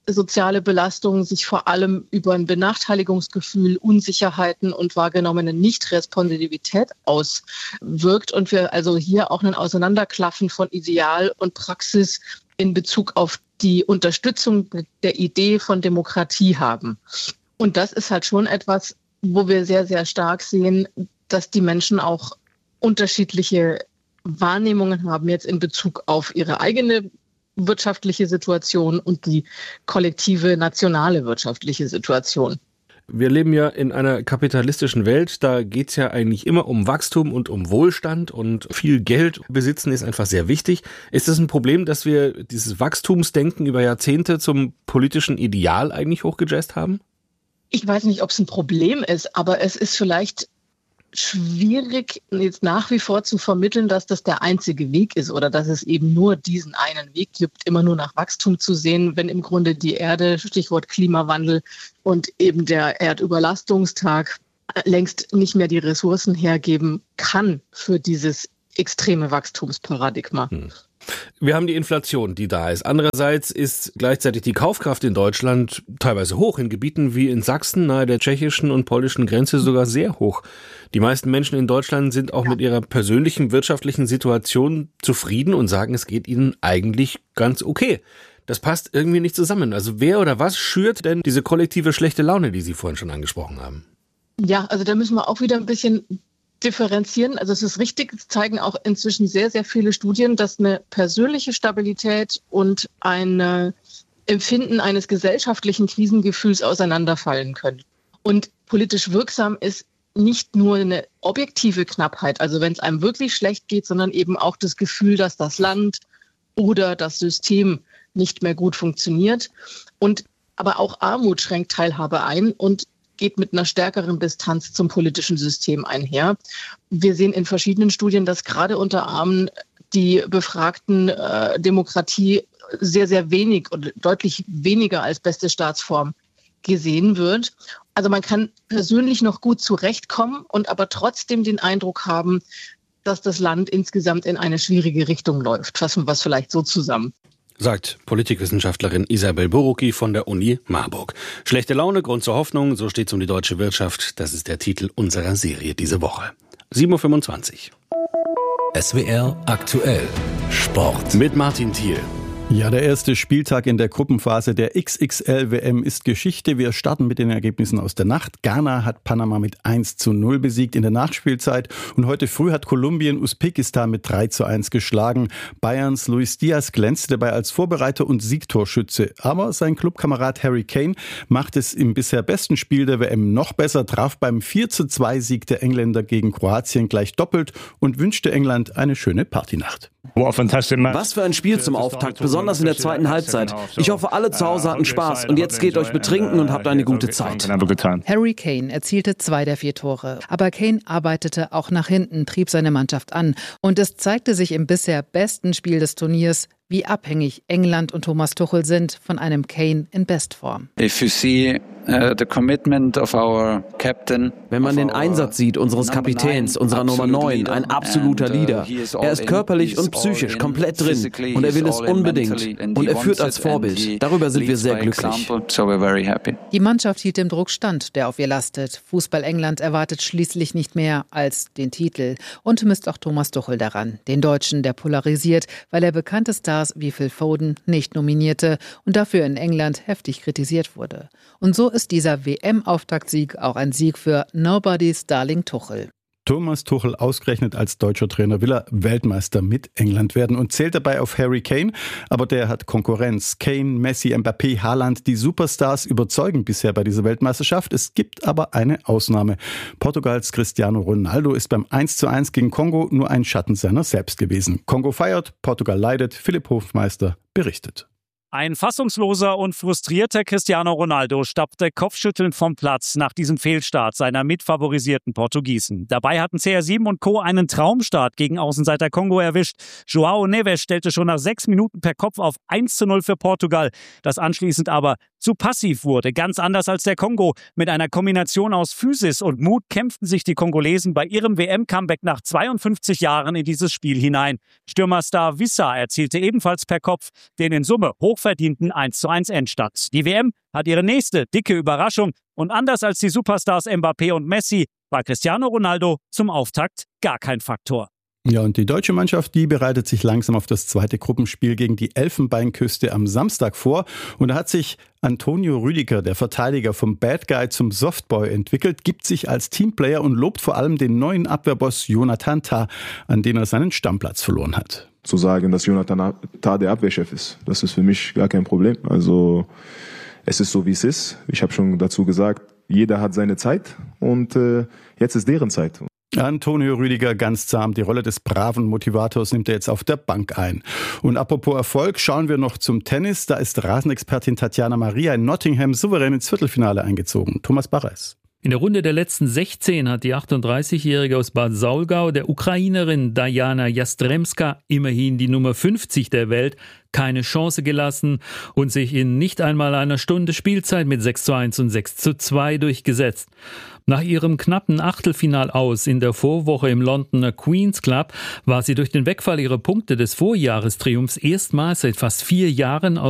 soziale Belastung sich vor allem über ein Benachteiligungsgefühl, Unsicherheiten und wahrgenommene Nichtresponsivität auswirkt und wir also hier auch ein Auseinanderklaffen von Ideal und Praxis in Bezug auf die Unterstützung der Idee von Demokratie haben. Und das ist halt schon etwas, wo wir sehr, sehr stark sehen, dass die Menschen auch unterschiedliche Wahrnehmungen haben jetzt in Bezug auf ihre eigene wirtschaftliche Situation und die kollektive nationale wirtschaftliche Situation. Wir leben ja in einer kapitalistischen Welt, da geht's ja eigentlich immer um Wachstum und um Wohlstand und viel Geld besitzen ist einfach sehr wichtig. Ist es ein Problem, dass wir dieses Wachstumsdenken über Jahrzehnte zum politischen Ideal eigentlich hochgejazzt haben? Ich weiß nicht, ob es ein Problem ist, aber es ist vielleicht schwierig, jetzt nach wie vor zu vermitteln, dass das der einzige Weg ist oder dass es eben nur diesen einen Weg gibt, immer nur nach Wachstum zu sehen, wenn im Grunde die Erde, Stichwort Klimawandel und eben der Erdüberlastungstag längst nicht mehr die Ressourcen hergeben kann für dieses extreme Wachstumsparadigma. Hm. Wir haben die Inflation, die da ist. Andererseits ist gleichzeitig die Kaufkraft in Deutschland teilweise hoch, in Gebieten wie in Sachsen nahe der tschechischen und polnischen Grenze sogar sehr hoch. Die meisten Menschen in Deutschland sind auch ja. mit ihrer persönlichen wirtschaftlichen Situation zufrieden und sagen, es geht ihnen eigentlich ganz okay. Das passt irgendwie nicht zusammen. Also wer oder was schürt denn diese kollektive schlechte Laune, die Sie vorhin schon angesprochen haben? Ja, also da müssen wir auch wieder ein bisschen differenzieren. Also es ist richtig, es zeigen auch inzwischen sehr, sehr viele Studien, dass eine persönliche Stabilität und ein Empfinden eines gesellschaftlichen Krisengefühls auseinanderfallen können. Und politisch wirksam ist nicht nur eine objektive Knappheit, also wenn es einem wirklich schlecht geht, sondern eben auch das Gefühl, dass das Land oder das System nicht mehr gut funktioniert. Und aber auch Armut schränkt Teilhabe ein und geht mit einer stärkeren Distanz zum politischen System einher. Wir sehen in verschiedenen Studien, dass gerade unter Armen die befragten äh, Demokratie sehr, sehr wenig und deutlich weniger als beste Staatsform gesehen wird. Also man kann persönlich noch gut zurechtkommen und aber trotzdem den Eindruck haben, dass das Land insgesamt in eine schwierige Richtung läuft. Fassen wir es vielleicht so zusammen. Sagt Politikwissenschaftlerin Isabel Borucki von der Uni Marburg. Schlechte Laune, Grund zur Hoffnung, so steht's um die deutsche Wirtschaft. Das ist der Titel unserer Serie diese Woche. sieben Uhr fünfundzwanzig. S W R aktuell Sport. Mit Martin Thiel. Ja, der erste Spieltag in der Gruppenphase der X X L W M ist Geschichte. Wir starten mit den Ergebnissen aus der Nacht. Ghana hat Panama mit eins zu null besiegt in der Nachspielzeit. Und heute früh hat Kolumbien Usbekistan mit drei zu eins geschlagen. Bayerns Luis Diaz glänzte dabei als Vorbereiter und Siegtorschütze. Aber sein Clubkamerad Harry Kane macht es im bisher besten Spiel der W M noch besser, traf beim vier zu zwei Sieg der Engländer gegen Kroatien gleich doppelt und wünschte England eine schöne Partynacht. Was für ein Spiel zum Auftakt, besonders in der zweiten Halbzeit. Ich hoffe, alle zu Hause hatten Spaß und jetzt geht euch betrinken und habt eine gute Zeit. Harry Kane erzielte zwei der vier Tore. Aber Kane arbeitete auch nach hinten, trieb seine Mannschaft an. Und es zeigte sich im bisher besten Spiel des Turniers, wie abhängig England und Thomas Tuchel sind von einem Kane in Bestform. If you see uh, the commitment of our captain, wenn man den Einsatz sieht unseres Kapitäns, unserer Nummer neun, ein absoluter Leader. Er ist körperlich und psychisch komplett drin und er will es unbedingt und er führt als Vorbild. Darüber sind wir sehr glücklich. Die Mannschaft hielt dem Druck stand, der auf ihr lastet. Fußball England erwartet schließlich nicht mehr als den Titel und misst auch Thomas Tuchel daran, den Deutschen, der polarisiert, weil er bekannte Stars wie Phil Foden nicht nominierte und dafür in England heftig kritisiert wurde. Und so ist dieser W M-Auftaktsieg auch ein Sieg für Nobody's Darling Tuchel. Thomas Tuchel, ausgerechnet als deutscher Trainer, will er Weltmeister mit England werden und zählt dabei auf Harry Kane. Aber der hat Konkurrenz. Kane, Messi, Mbappé, Haaland, die Superstars überzeugen bisher bei dieser Weltmeisterschaft. Es gibt aber eine Ausnahme. Portugals Cristiano Ronaldo ist beim eins zu eins gegen Kongo nur ein Schatten seiner selbst gewesen. Kongo feiert, Portugal leidet. Philipp Hofmeister berichtet. Ein fassungsloser und frustrierter Cristiano Ronaldo stappte kopfschüttelnd vom Platz nach diesem Fehlstart seiner mitfavorisierten Portugiesen. Dabei hatten C R sieben und Co. einen Traumstart gegen Außenseiter Kongo erwischt. João Neves stellte schon nach sechs Minuten per Kopf auf eins zu null für Portugal, das anschließend aber zu passiv wurde. Ganz anders als der Kongo. Mit einer Kombination aus Physis und Mut kämpften sich die Kongolesen bei ihrem W M-Comeback nach zweiundfünfzig Jahren in dieses Spiel hinein. Stürmerstar Wissa erzielte ebenfalls per Kopf den in Summe hochverdienten eins zu eins Endstand. Die W M hat ihre nächste dicke Überraschung und anders als die Superstars Mbappé und Messi war Cristiano Ronaldo zum Auftakt gar kein Faktor. Ja, und die deutsche Mannschaft, die bereitet sich langsam auf das zweite Gruppenspiel gegen die Elfenbeinküste am Samstag vor. Und da hat sich Antonio Rüdiger, der Verteidiger, vom Bad Guy zum Softboy entwickelt, gibt sich als Teamplayer und lobt vor allem den neuen Abwehrboss Jonathan Tah, an den er seinen Stammplatz verloren hat. Zu sagen, dass Jonathan Tah der Abwehrchef ist, das ist für mich gar kein Problem. Also es ist so, wie es ist. Ich habe schon dazu gesagt, jeder hat seine Zeit und äh, jetzt ist deren Zeit. Antonio Rüdiger ganz zahm. Die Rolle des braven Motivators nimmt er jetzt auf der Bank ein. Und apropos Erfolg, schauen wir noch zum Tennis. Da ist Rasenexpertin Tatjana Maria in Nottingham souverän ins Viertelfinale eingezogen. Thomas Barres. In der Runde der letzten sechzehn hat die achtunddreißigjährige aus Bad Saulgau der Ukrainerin Diana Jastremska, immerhin die Nummer fünfzig der Welt, keine Chance gelassen und sich in nicht einmal einer Stunde Spielzeit mit sechs zu eins und sechs zu zwei durchgesetzt. Nach ihrem knappen Achtelfinal aus in der Vorwoche im Londoner Queen's Club war sie durch den Wegfall ihrer Punkte des Vorjahrestriumphs erstmals seit fast vier Jahren aus